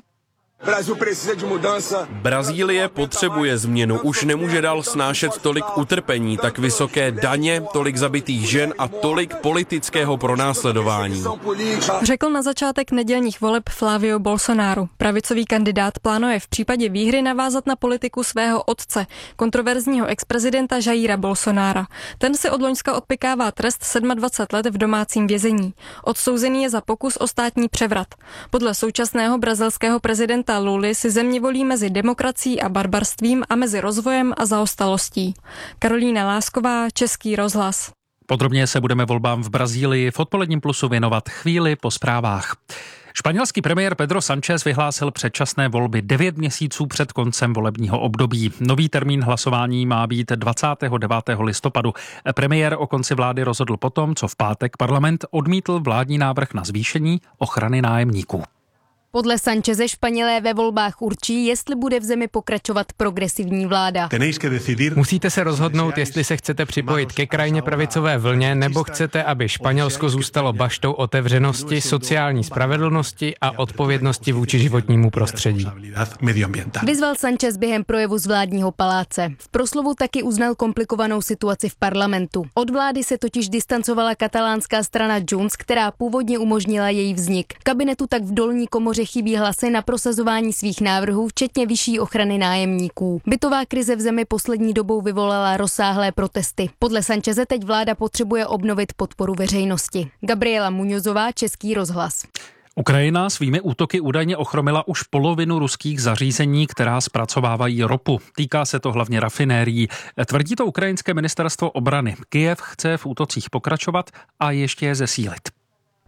Brazílie potřebuje změnu, už nemůže dál snášet tolik utrpení, tak vysoké daně, tolik zabitých žen a tolik politického pronásledování. Řekl na začátek nedělních voleb Flávio Bolsonaro. Pravicový kandidát plánuje v případě výhry navázat na politiku svého otce, kontroverzního exprezidenta Jaira Bolsonára. Ten si od loňska odpykává trest dvacet sedm let v domácím vězení. Odsouzený je za pokus o státní převrat. Podle současného brazilského prezidenta Luly si země volí mezi demokracií a barbarstvím a mezi rozvojem a zaostalostí. Karolína Lásková, Český rozhlas. Podrobně se budeme volbám v Brazílii v odpoledním plusu věnovat chvíli po zprávách. Španělský premiér Pedro Sánchez vyhlásil předčasné volby devět měsíců před koncem volebního období. Nový termín hlasování má být dvacátého devátého listopadu. Premiér o konci vlády rozhodl potom, co v pátek parlament odmítl vládní návrh na zvýšení ochrany nájemníků. Podle Sancheze Španělé ve volbách určí, jestli bude v zemi pokračovat progresivní vláda. Musíte se rozhodnout, jestli se chcete připojit ke krajně pravicové vlně, nebo chcete, aby Španělsko zůstalo baštou otevřenosti, sociální spravedlnosti a odpovědnosti vůči životnímu prostředí. Vyzval Sanchez během projevu z vládního paláce. V proslovu taky uznal komplikovanou situaci v parlamentu. Od vlády se totiž distancovala katalánská strana Junts, která původně umožnila její vznik. Kabinetu tak v dolní komoře chybí hlasy na prosazování svých návrhů, včetně vyšší ochrany nájemníků. Bytová krize v zemi poslední dobou vyvolala rozsáhlé protesty. Podle Sancheze teď vláda potřebuje obnovit podporu veřejnosti. Gabriela Muñozová, Český rozhlas. Ukrajina svými útoky údajně ochromila už polovinu ruských zařízení, která zpracovávají ropu. Týká se to hlavně rafinérií. Tvrdí to ukrajinské ministerstvo obrany. Kyjev chce v útocích pokračovat a ještě je zesílit.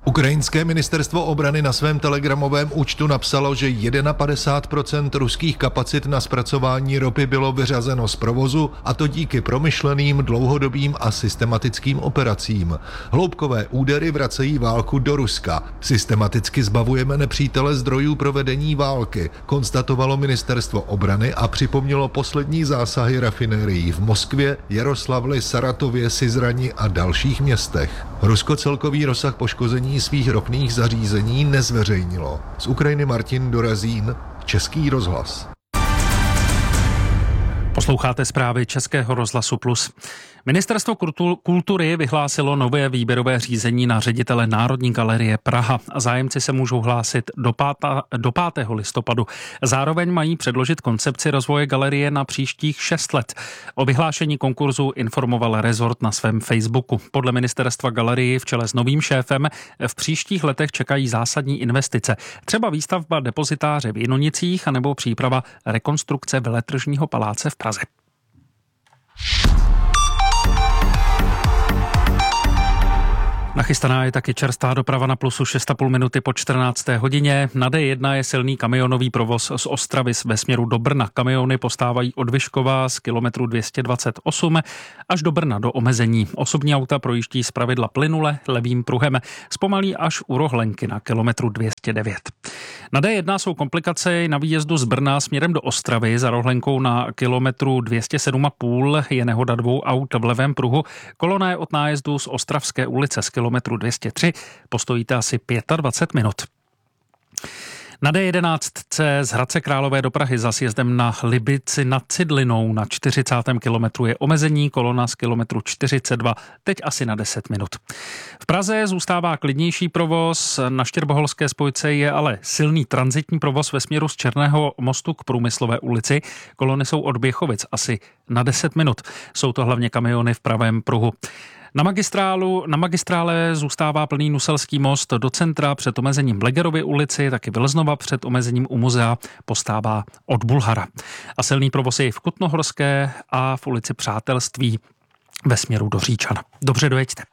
Ukrajinské ministerstvo obrany na svém telegramovém účtu napsalo, že padesát jedna procent ruských kapacit na zpracování ropy bylo vyřazeno z provozu, a to díky promyšleným, dlouhodobým a systematickým operacím. Hloubkové údery vracejí válku do Ruska. Systematicky zbavujeme nepřítele zdrojů pro vedení války, konstatovalo ministerstvo obrany a připomnělo poslední zásahy rafinérií v Moskvě, Jaroslavli, Saratově, Syzrani a dalších městech. Rusko celkový rozsah poškození svých ropných zařízení nezveřejnilo. Z Ukrajiny Martin Dorazín, Český rozhlas. Posloucháte zprávy Českého rozhlasu Plus. Ministerstvo kultury vyhlásilo nové výběrové řízení na ředitele Národní galerie Praha. Zájemci se můžou hlásit do, páta, do pátého listopadu. Zároveň mají předložit koncepci rozvoje galerie na příštích šest let. O vyhlášení konkurzu informoval rezort na svém Facebooku. Podle ministerstva galerii v čele s novým šéfem v příštích letech čekají zásadní investice. Třeba výstavba depozitáře v Jinonicích anebo příprava rekonstrukce Veletržního paláce v Praze. Nachystaná je taky čerstvá doprava na Plusu šest a půl minuty po čtrnácté hodině. Na D jedna je silný kamionový provoz z Ostravy ve směru do Brna. Kamiony postávají od Vyškova z kilometru dvě stě dvacet osm až do Brna do omezení. Osobní auta projíždí zpravidla plynule levým pruhem. Zpomalí až u Rohlenky na kilometru dvě stě devět. Na D jedna jsou komplikace na výjezdu z Brna směrem do Ostravy. Za Rohlenkou na kilometru dvě stě sedm a půl je nehoda dvou aut v levém pruhu. Kolona je od nájezdu z Ostravské ulice z kilometru dvě stě tři. Postojíte asi dvacet pět minut. Na D jedenáct C z Hradce Králové do Prahy za sjezdem na Libici nad Cidlinou na čtyřicátém kilometru je omezení, kolona z kilometru čtyřicet dva, teď asi na deset minut. V Praze zůstává klidnější provoz, na Štěrboholské spojce je ale silný tranzitní provoz ve směru z Černého mostu k Průmyslové ulici. Kolony jsou od Běchovic asi na deset minut. Jsou to hlavně kamiony v pravém pruhu. Na magistrálu, na magistrále zůstává plný Nuselský most do centra před omezením Blegerovy ulici, taky Vlznova před omezením u muzea postává od Bulhara. A silný provoz je v Kutnohorské a v ulici Přátelství ve směru do Říčan. Dobře dojeďte.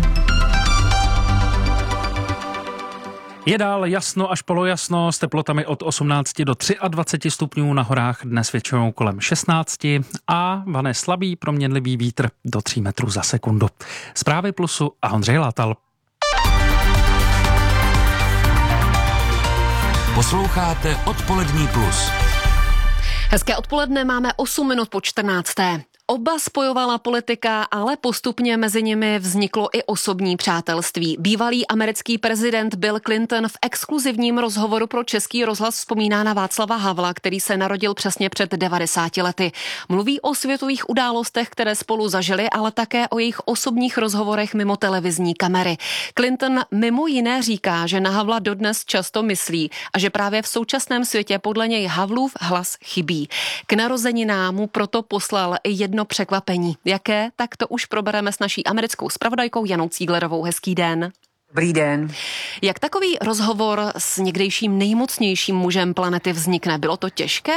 Je dál jasno až polojasno s teplotami od osmnácti do dvaceti tří stupňů, na horách dnes většinou kolem šestnácti a vane slabý proměnlivý vítr do tří metrů za sekundu. Zprávy Plusu a Ondřej Látal. Posloucháte Odpolední Plus. Hezké odpoledne, máme osm minut po čtrnácté. Oba spojovala politika, ale postupně mezi nimi vzniklo i osobní přátelství. Bývalý americký prezident Bill Clinton v exkluzivním rozhovoru pro Český rozhlas vzpomíná na Václava Havla, který se narodil přesně před devadesáti lety. Mluví o světových událostech, které spolu zažili, ale také o jejich osobních rozhovorech mimo televizní kamery. Clinton mimo jiné říká, že na Havla dodnes často myslí a že právě v současném světě podle něj Havlův hlas chybí. K narozeninám mu proto poslal jedno překvapení. Jaké? Tak to už probereme s naší americkou zpravodajkou Janou Cíglerovou. Hezký den. Dobrý den. Jak takový rozhovor s někdejším nejmocnějším mužem planety vznikne? Bylo to těžké?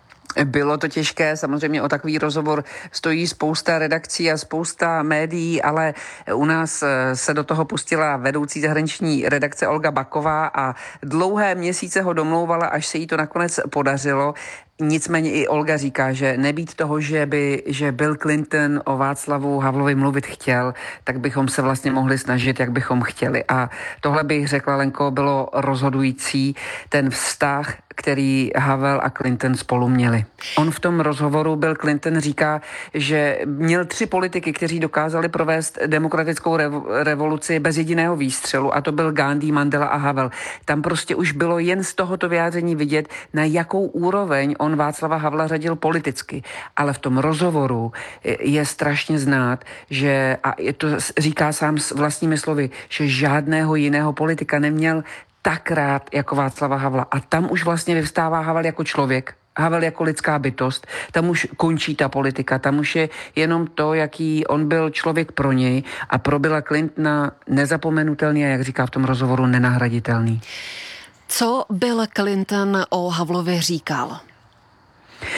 Bylo to těžké, samozřejmě o takový rozhovor stojí spousta redakcí a spousta médií, ale u nás se do toho pustila vedoucí zahraniční redakce Olga Baková a dlouhé měsíce ho domlouvala, až se jí to nakonec podařilo. Nicméně i Olga říká, že nebýt toho, že by že Bill Clinton o Václavu Havlovi mluvit chtěl, tak bychom se vlastně mohli snažit, jak bychom chtěli. A tohle bych řekla, Lenko, bylo rozhodující, ten vztah, který Havel a Clinton spolu měli. On v tom rozhovoru Bill Clinton říká, že měl tři politiky, kteří dokázali provést demokratickou revoluci bez jediného výstřelu, a to byl Gandhi, Mandela a Havel. Tam prostě už bylo jen z tohoto vyjádření vidět, na jakou úroveň on Václava Havla řadil politicky. Ale v tom rozhovoru je strašně znát, že, a je to říká sám s vlastními slovy, že žádného jiného politika neměl tak rád jako Václava Havla. A tam už vlastně vyvstává Havel jako člověk, Havel jako lidská bytost, tam už končí ta politika, tam už je jenom to, jaký on byl člověk pro něj, a pro Billa Clintona nezapomenutelný a, jak říká v tom rozhovoru, nenahraditelný. Co Bill Clinton o Havlovi říkal?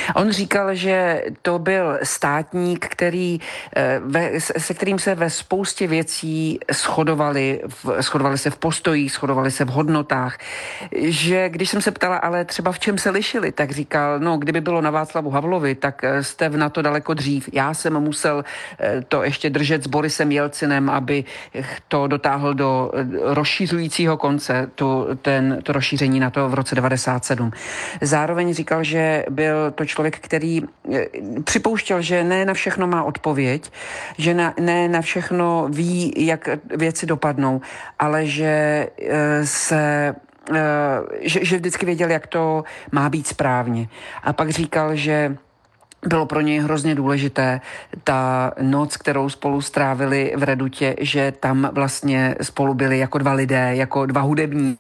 On říkal, že to byl státník, který, ve, se kterým se ve spoustě věcí shodovali, shodovali se v postojích, shodovali se v hodnotách, že když jsem se ptala, ale třeba v čem se lišili, tak říkal, no kdyby bylo na Václavu Havlovi, tak jste v NATO daleko dřív. Já jsem musel to ještě držet s Borisem Jelcinem, aby to dotáhl do rozšířujícího konce, to, ten, to rozšíření NATO v roce devadesát sedm. Zároveň říkal, že byl to člověk, který připouštěl, že ne na všechno má odpověď, že na, ne na všechno ví, jak věci dopadnou, ale že se že, že vždycky věděl, jak to má být správně. A pak říkal, že bylo pro něj hrozně důležité ta noc, kterou spolu strávili v Redutě, že tam vlastně spolu byli jako dva lidé, jako dva hudební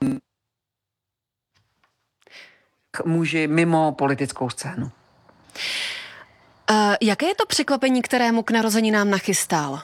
muži mimo politickou scénu. Uh, jaké je to překvapení, kterému k narozeninám nachystal?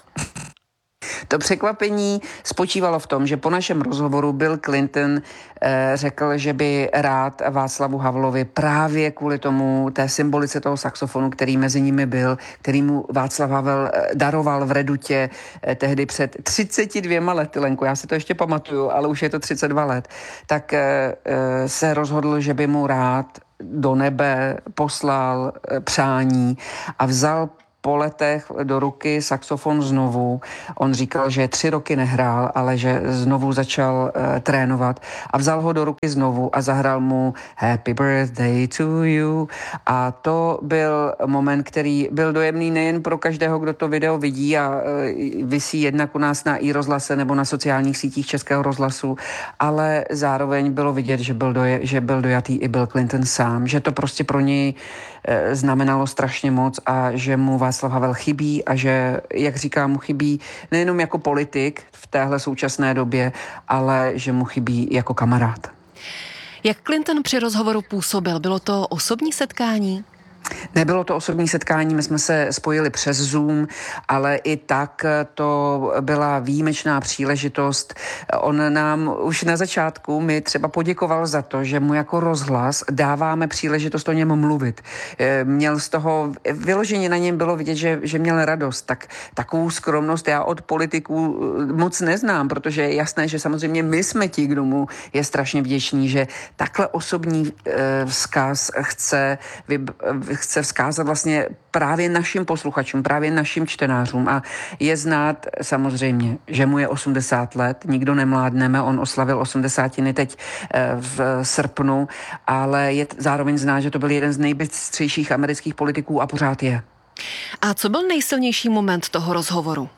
To překvapení spočívalo v tom, že po našem rozhovoru Bill Clinton eh, řekl, že by rád Václavu Havlovi právě kvůli tomu té symbolice toho saxofonu, který mezi nimi byl, který mu Václav Havel daroval v Redutě eh, tehdy před třiceti dvěma lety, Lenko, já si to ještě pamatuju, ale už je to třicet dva let, tak eh, eh, se rozhodl, že by mu rád do nebe poslal eh, přání a vzal po letech do ruky saxofon znovu. On říkal, že tři roky nehrál, ale že znovu začal uh, trénovat a vzal ho do ruky znovu a zahrál mu Happy Birthday to you. A to byl moment, který byl dojemný nejen pro každého, kdo to video vidí a uh, visí jednak u nás na iRozhlase nebo na sociálních sítích Českého rozhlasu, ale zároveň bylo vidět, že byl, doje, že byl dojatý i Bill Clinton sám, že to prostě pro něj uh, znamenalo strašně moc a že mu Václav Havel chybí a že, jak říkám, mu chybí nejenom jako politik v téhle současné době, ale že mu chybí jako kamarád. Jak Clinton při rozhovoru působil? Bylo to osobní setkání? Nebylo to osobní setkání, my jsme se spojili přes Zoom, ale i tak to byla výjimečná příležitost. On nám už na začátku mi třeba poděkoval za to, že mu jako rozhlas dáváme příležitost o něm mluvit. Měl z toho, vyloženě na něm bylo vidět, že, že měl radost. Tak takovou skromnost já od politiků moc neznám, protože je jasné, že samozřejmě my jsme ti, kdo mu je strašně vděční, že takhle osobní vzkaz chce vy, chce vzkázat vlastně právě našim posluchačům, právě našim čtenářům a je znát samozřejmě, že mu je osmdesát let, nikdo nemládneme, on oslavil osmdesátiny teď v srpnu, ale je zároveň znát, že to byl jeden z nejbystřejších amerických politiků a pořád je. A co byl nejsilnější moment toho rozhovoru?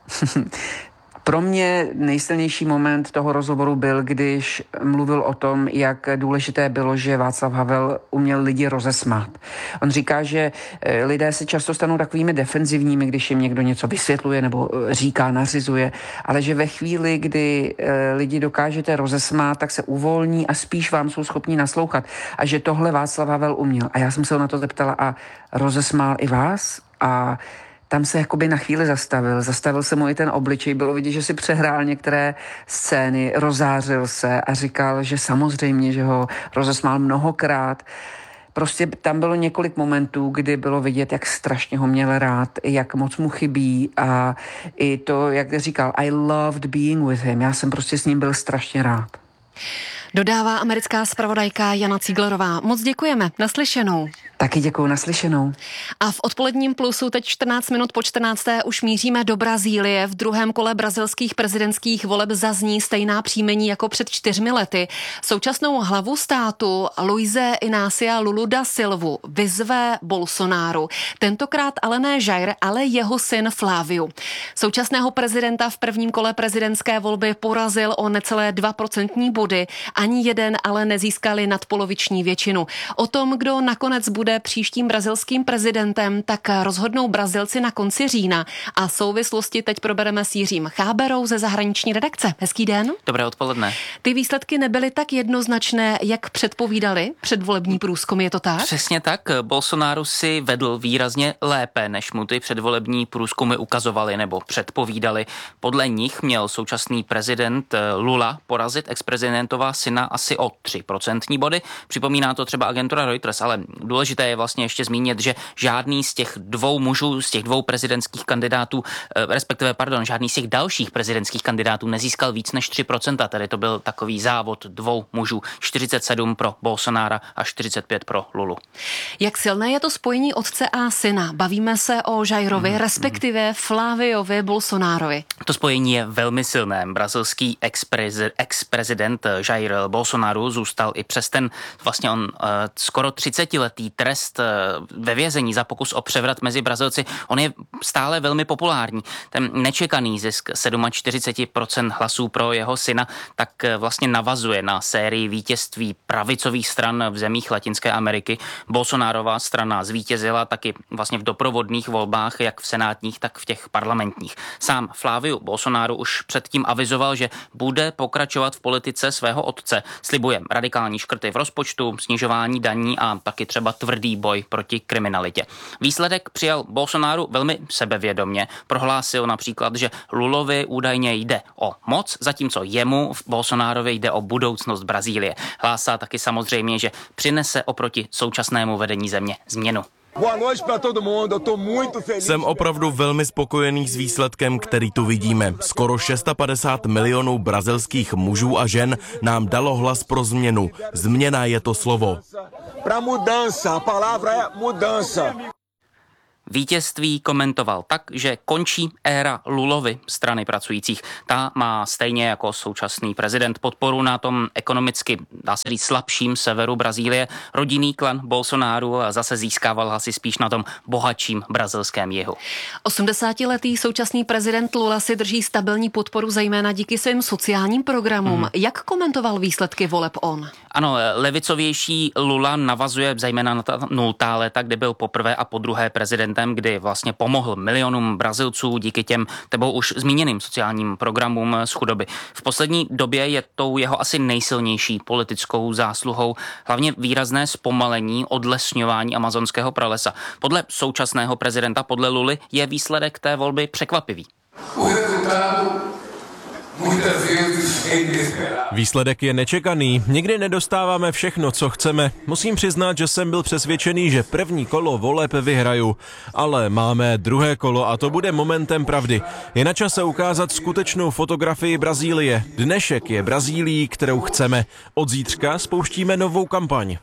Pro mě nejsilnější moment toho rozhovoru byl, když mluvil o tom, jak důležité bylo, že Václav Havel uměl lidi rozesmát. On říká, že lidé se často stanou takovými defenzivními, když jim někdo něco vysvětluje nebo říká, nařizuje, ale že ve chvíli, kdy lidi dokážete rozesmát, tak se uvolní a spíš vám jsou schopni naslouchat. A že tohle Václav Havel uměl. A já jsem se ho na to zeptala, a rozesmál i vás? A tam se jakoby na chvíli zastavil. Zastavil se mu i ten obličej. Bylo vidět, že si přehrál některé scény, rozářil se a říkal, že samozřejmě, že ho rozesmál mnohokrát. Prostě tam bylo několik momentů, kdy bylo vidět, jak strašně ho měl rád, jak moc mu chybí a i to, jak říkal, I loved being with him. Já jsem prostě s ním byl strašně rád. Dodává americká zpravodajka Jana Ciglerová. Moc děkujeme. Naslyšenou. Taky děkuju, naslyšenou. A v odpoledním Plusu teď čtrnáct minut po čtrnácté už míříme do Brazílie. V druhém kole brazilských prezidentských voleb zazní stejná příjmení jako před čtyřmi lety. Současnou hlavu státu Luise Inácia Lulu da Silvu vyzve Bolsonaro. Tentokrát ale ne Jair, ale jeho syn Flávio. Současného prezidenta v prvním kole prezidentské volby porazil o necelé dva procentní body. Ani jeden ale nezískali nadpoloviční většinu. O tom, kdo nakonec bude příštím brazilským prezidentem, tak rozhodnou Brazilci na konci října. A souvislosti teď probereme s Jiřím Cháberou ze zahraniční redakce. Hezký den. Dobré odpoledne. Ty výsledky nebyly tak jednoznačné, jak předpovídali předvolební průzkumy, je to tak? Přesně tak. Bolsonaro si vedl výrazně lépe, než mu ty předvolební průzkumy ukazovaly nebo předpovídali. Podle nich měl současný prezident Lula porazit ex-prezidentova syna syna asi o tři procentní body. Připomíná to třeba agentura Reuters, ale důležité je vlastně ještě zmínit, že žádný z těch dvou mužů, z těch dvou prezidentských kandidátů, respektive, pardon, žádný z těch dalších prezidentských kandidátů nezískal víc než tři procenta, tedy to byl takový závod dvou mužů, čtyřicet sedm pro Bolsonára a čtyřicet pět pro Lulu. Jak silné je to spojení otce a syna? Bavíme se o Jairovi, mm, respektive mm. Fláviovi Bolsonárovi. To spojení je velmi silné. Brazilský ex-prezident Jair Bolsonaro zůstal i přes ten vlastně on uh, skoro třicetiletý trest uh, ve vězení za pokus o převrat mezi Brazilci. On je stále velmi populární. Ten nečekaný zisk čtyřicet sedm procent hlasů pro jeho syna tak uh, vlastně navazuje na sérii vítězství pravicových stran v zemích Latinské Ameriky. Bolsonárová strana zvítězila taky vlastně v doprovodných volbách, jak v senátních, tak v těch parlamentních. Sám Flávio Bolsonaro už předtím avizoval, že bude pokračovat v politice svého otce. Slibuje radikální škrty v rozpočtu, snižování daní a taky třeba tvrdý boj proti kriminalitě. Výsledek přijal Bolsonaro velmi sebevědomně. Prohlásil například, že Lulovi údajně jde o moc, zatímco jemu v Bolsonárovi jde o budoucnost Brazílie. Hlásá taky samozřejmě, že přinese oproti současnému vedení země změnu. Jsem opravdu velmi spokojený s výsledkem, který tu vidíme. Skoro padesát šest milionů brazilských mužů a žen nám dalo hlas pro změnu. Změna je to slovo. Vítězství komentoval tak, že končí éra Lulovy, strany pracujících. Ta má stejně jako současný prezident podporu na tom ekonomicky, dá se říct, slabším severu Brazílie. Rodinný klan Bolsonaro zase získával hlasy spíš na tom bohatším brazilském jihu. osmdesátiletý současný prezident Lula si drží stabilní podporu zejména díky svým sociálním programům. Mm. Jak komentoval výsledky voleb on? Ano, levicovější Lula navazuje zejména na ta nultá léta, kde byl poprvé a podruhé prezidentem, kdy vlastně pomohl milionům Brazilců díky těm tebou už zmíněným sociálním programům z chudoby. V poslední době je tou jeho asi nejsilnější politickou zásluhou hlavně výrazné zpomalení odlesňování amazonského pralesa. Podle současného prezidenta, podle Luly, je výsledek té volby překvapivý. Výsledek je nečekaný. Nikdy nedostáváme všechno, co chceme. Musím přiznat, že jsem byl přesvědčený, že první kolo voleb vyhraju. Ale máme druhé kolo a to bude momentem pravdy. Je na čase ukázat skutečnou fotografii Brazílie. Dnešek je Brazílií, kterou chceme. Od zítřka spouštíme novou kampaň.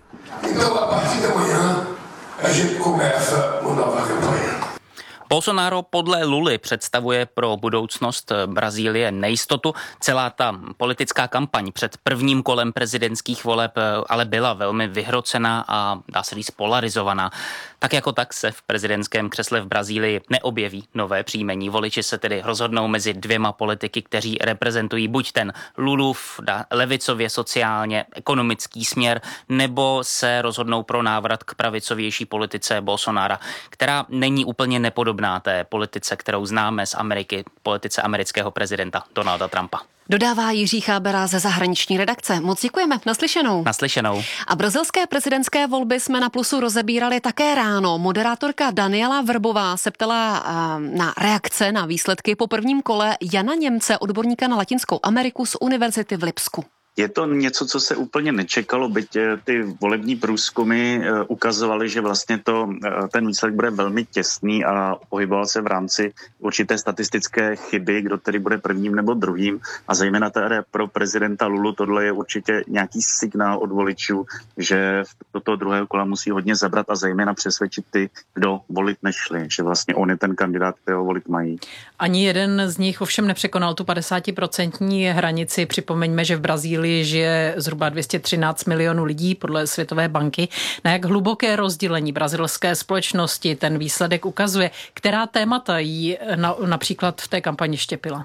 Bolsonaro podle Luly představuje pro budoucnost Brazílie nejistotu. Celá ta politická kampaň před prvním kolem prezidentských voleb ale byla velmi vyhrocená a dá se říct polarizovaná. Tak jako tak se v prezidentském křesle v Brazílii neobjeví nové příjmení. Voliči se tedy rozhodnou mezi dvěma politiky, kteří reprezentují buď ten Lulův levicově sociálně ekonomický směr, nebo se rozhodnou pro návrat k pravicovější politice Bolsonára, která není úplně nepodobná té politice, kterou známe z Ameriky, politice amerického prezidenta Donalda Trumpa. Dodává Jiří Chábera ze zahraniční redakce. Moc děkujeme. Naslyšenou. Naslyšenou. A brazilské prezidentské volby jsme na Plusu rozebírali také ráno. Moderátorka Daniela Vrbová se ptala uh, na reakce na výsledky po prvním kole Jana Němce, odborníka na Latinskou Ameriku z Univerzity v Lipsku. Je to něco, co se úplně nečekalo, byť ty volební průzkumy ukazovaly, že vlastně to, ten výsledek bude velmi těsný a pohyboval se v rámci určité statistické chyby, kdo tedy bude prvním nebo druhým. A zejména teda pro prezidenta Lulu tohle je určitě nějaký signál od voličů, že do toho druhého kola musí hodně zabrat a zejména přesvědčit ty, kdo volit nešli, že vlastně on je ten kandidát, kterého volit mají. Ani jeden z nich ovšem nepřekonal tu padesátiprocentní hranici. Připomeňme, že v Brazílii žije zhruba dvě stě třináct milionů lidí podle Světové banky. Na jak hluboké rozdělení brazilské společnosti ten výsledek ukazuje, která témata jí na, například v té kampani štěpila?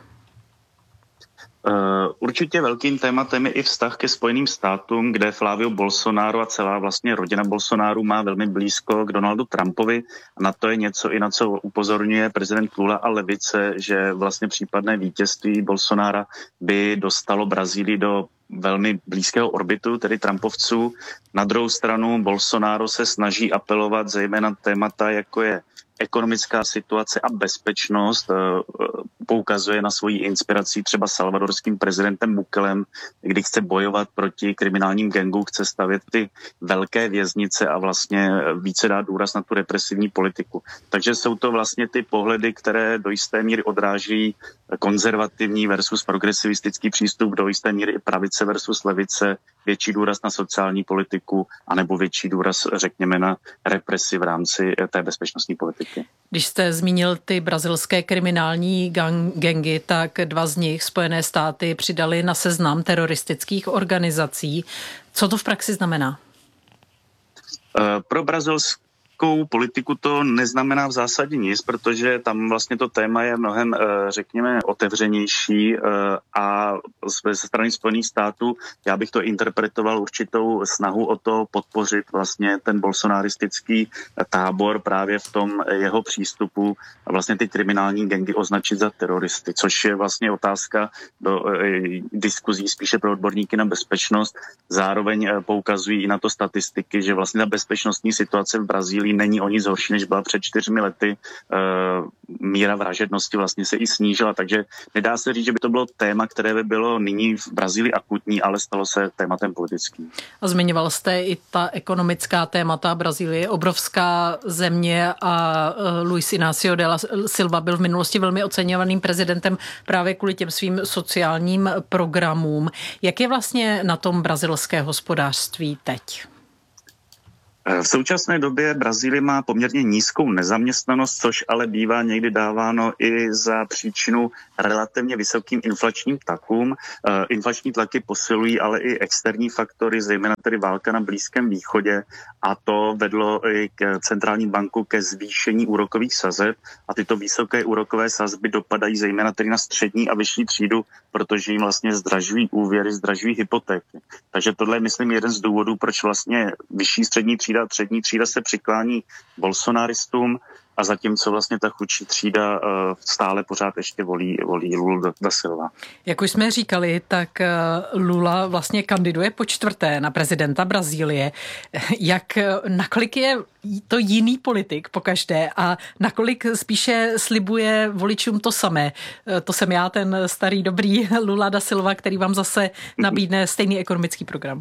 Uh, určitě velkým tématem je i vztah ke Spojeným státům, kde Flávio Bolsonaro a celá vlastně rodina Bolsonaro má velmi blízko k Donaldu Trumpovi. A na to je něco i na co upozorňuje prezident Lula a levice, že vlastně případné vítězství Bolsonara by dostalo Brazílii do velmi blízkého orbitu, tedy Trumpovců. Na druhou stranu Bolsonaro se snaží apelovat zejména témata, jako je ekonomická situace a bezpečnost poukazuje na svoji inspiraci třeba salvadorským prezidentem Bukelem, kdy chce bojovat proti kriminálním gangům, chce stavět ty velké věznice a vlastně více dát důraz na tu represivní politiku. Takže jsou to vlastně ty pohledy, které do jisté míry odráží konzervativní versus progresivistický přístup, do jisté míry i pravice versus levice, větší důraz na sociální politiku, anebo větší důraz, řekněme, na represi v rámci té bezpečnostní politiky. Když jste zmínil ty brazilské kriminální gang, gangy, tak dva z nich Spojené státy přidali na seznam teroristických organizací. Co to v praxi znamená? Pro brazilskou politiku to neznamená v zásadě nic, protože tam vlastně to téma je mnohem, řekněme, otevřenější a ze strany Spojených států já bych to interpretoval určitou snahu o to podpořit vlastně ten bolsonaristický tábor právě v tom jeho přístupu a vlastně ty kriminální gangy označit za teroristy, což je vlastně otázka do diskuzí spíše pro odborníky na bezpečnost. Zároveň poukazují i na to statistiky, že vlastně ta bezpečnostní situace v Brazílii není o nic horší, než byla před čtyřmi lety. E, míra vražednosti vlastně se i snížila, takže nedá se říct, že by to bylo téma, které by bylo nyní v Brazílii akutní, ale stalo se tématem politickým. A zmiňoval jste i ta ekonomická témata. Brazílie je obrovská země a Luis Inácio de la Silva byl v minulosti velmi oceňovaným prezidentem právě kvůli těm svým sociálním programům. Jak je vlastně na tom brazilské hospodářství teď? V současné době Brazílie má poměrně nízkou nezaměstnanost, což ale bývá někdy dáváno i za příčinu relativně vysokým inflačním tlakům. Inflační tlaky posilují ale i externí faktory, zejména tedy válka na Blízkém východě, a to vedlo i k centrální banku ke zvýšení úrokových sazeb a tyto vysoké úrokové sazby dopadají zejména tedy na střední a vyšší třídu, protože jim vlastně zdražují úvěry, zdražují hypotéky. Takže tohle je, myslím, jeden z důvodů, proč vlastně vyšší střední třída a střední třída se přiklání bolsonaristům a zatímco vlastně ta chudší třída stále pořád ještě volí, volí Lula da Silva. Jak už jsme říkali, tak Lula vlastně kandiduje po čtvrté na prezidenta Brazílie. Jak, nakolik je to jiný politik pokaždé a nakolik spíše slibuje voličům to samé? To jsem já, ten starý dobrý Lula da Silva, který vám zase nabídne stejný ekonomický program.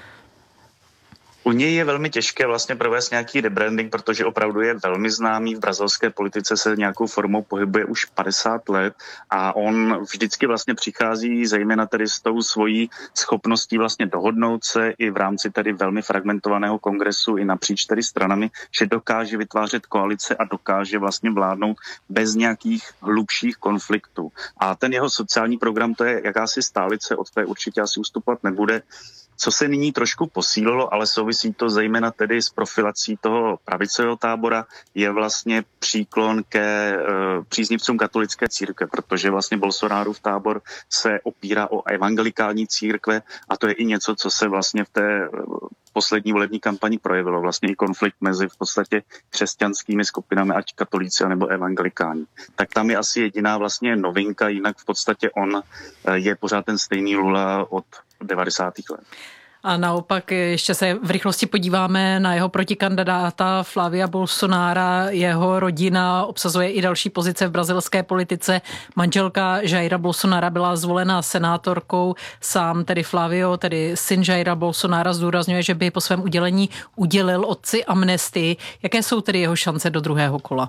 U něj je velmi těžké vlastně provést nějaký rebranding, protože opravdu je velmi známý. V brazilské politice se nějakou formou pohybuje už padesát let a on vždycky vlastně přichází zejména tedy s tou svojí schopností vlastně dohodnout se i v rámci tedy velmi fragmentovaného kongresu i napříč tedy stranami, že dokáže vytvářet koalice a dokáže vlastně vládnout bez nějakých hlubších konfliktů. A ten jeho sociální program, to je jakási stálice, od té určitě asi ustupovat nebude. Co se nyní trošku posílilo, ale souvisí to zejména tedy s profilací toho pravicového tábora, je vlastně příklon ke e, příznivcům katolické církve, protože vlastně Bolsonárův tábor se opírá o evangelikální církve a to je i něco, co se vlastně v té poslední volební kampani projevilo. Vlastně i konflikt mezi v podstatě křesťanskými skupinami, ať katolíci nebo evangelikání. Tak tam je asi jediná vlastně novinka, jinak v podstatě on je pořád ten stejný Lula od devadesátých let. A naopak ještě se v rychlosti podíváme na jeho protikandidáta Flavia Bolsonára. Jeho rodina obsazuje i další pozice v brazilské politice. Manželka Jaira Bolsonára byla zvolena senátorkou. Sám tedy Flavio, tedy syn Jaira Bolsonára, zdůrazňuje, že by po svém udělení udělil otci amnestii. Jaké jsou tedy jeho šance do druhého kola?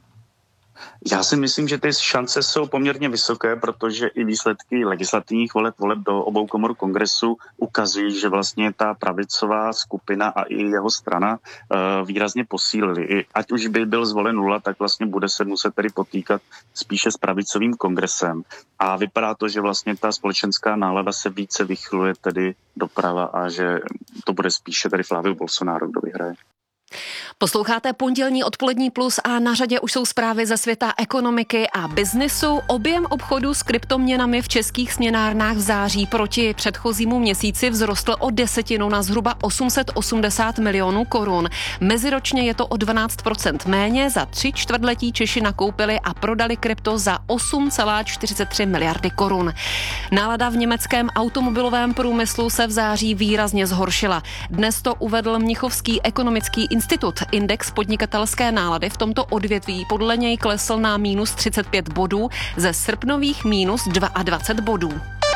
Já si myslím, že ty šance jsou poměrně vysoké, protože i výsledky legislativních voleb, voleb do obou komor kongresu ukazují, že vlastně ta pravicová skupina a i jeho strana uh, výrazně posílili. I ať už by byl zvolen Lula, tak vlastně bude se muset tedy potýkat spíše s pravicovým kongresem. A vypadá to, že vlastně ta společenská nálada se více vychyluje tedy doprava a že to bude spíše tedy Flavio Bolsonaro, kdo vyhraje. Posloucháte Pondělní odpolední plus a na řadě už jsou zprávy ze světa ekonomiky a biznisu. Objem obchodu s kryptoměnami v českých směnárnách v září proti předchozímu měsíci vzrostl o desetinu na zhruba osm set osmdesát milionů korun. Meziročně je to o dvanáct procent méně. Za tři čtvrtletí Češi nakoupili a prodali krypto za osm celá čtyřicet tři miliardy korun. Nálada v německém automobilovém průmyslu se v září výrazně zhoršila. Dnes to uvedl Mnichovský ekonomický institut. index podnikatelské nálady v tomto odvětví podle něj klesl na minus třicet pět bodů ze srpnových minus dvacet dva bodů.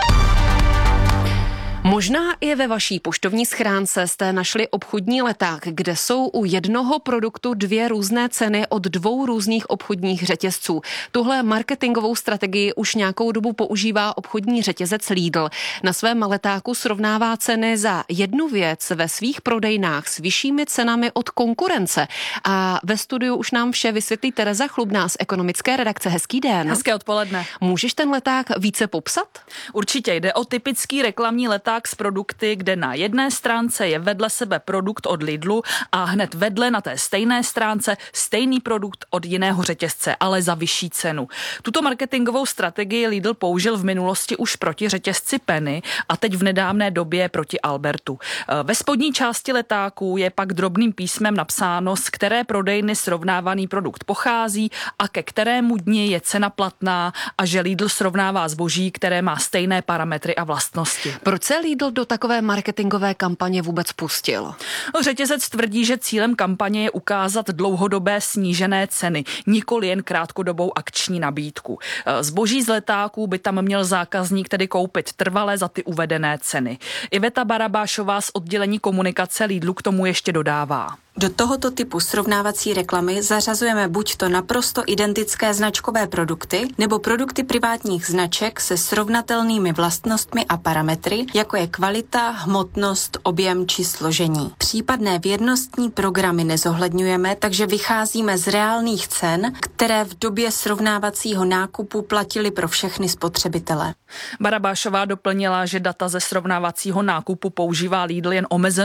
Možná i ve vaší poštovní schránce jste našli obchodní leták, kde jsou u jednoho produktu dvě různé ceny od dvou různých obchodních řetězců. Tuhle marketingovou strategii už nějakou dobu používá obchodní řetězec Lidl. Na svém letáku srovnává ceny za jednu věc ve svých prodejnách s vyššími cenami od konkurence. A ve studiu už nám vše vysvětlí Tereza Chlubná z ekonomické redakce. Hezký den. Hezké odpoledne. Můžeš ten leták více popsat? Určitě, jde o typický reklamní leták s produkty, kde na jedné stránce je vedle sebe produkt od Lidlu a hned vedle na té stejné stránce stejný produkt od jiného řetězce, ale za vyšší cenu. Tuto marketingovou strategii Lidl použil v minulosti už proti řetězci Penny a teď v nedávné době proti Albertu. Ve spodní části letáku je pak drobným písmem napsáno, z které prodejny srovnávaný produkt pochází a ke kterému dni je cena platná a že Lidl srovnává zboží, které má stejné parametry a vlastnosti. Proč se Lidl do takové marketingové kampaně vůbec pustil? Řetězec tvrdí, že cílem kampaně je ukázat dlouhodobé snížené ceny, nikoli jen krátkodobou akční nabídku. Zboží z letáků by tam měl zákazník tedy koupit trvale za ty uvedené ceny. Iveta Barabášová z oddělení komunikace Lidlu k tomu ještě dodává. Do tohoto typu srovnávací reklamy zařazujeme buď to naprosto identické značkové produkty, nebo produkty privátních značek se srovnatelnými vlastnostmi a parametry, jako je kvalita, hmotnost, objem či složení. Případné věrnostní programy nezohledňujeme, takže vycházíme z reálných cen, které v době srovnávacího nákupu platily pro všechny spotřebitele. Barabášová doplnila, že data ze srovnávacího nákupu používá Lidl jen omezenou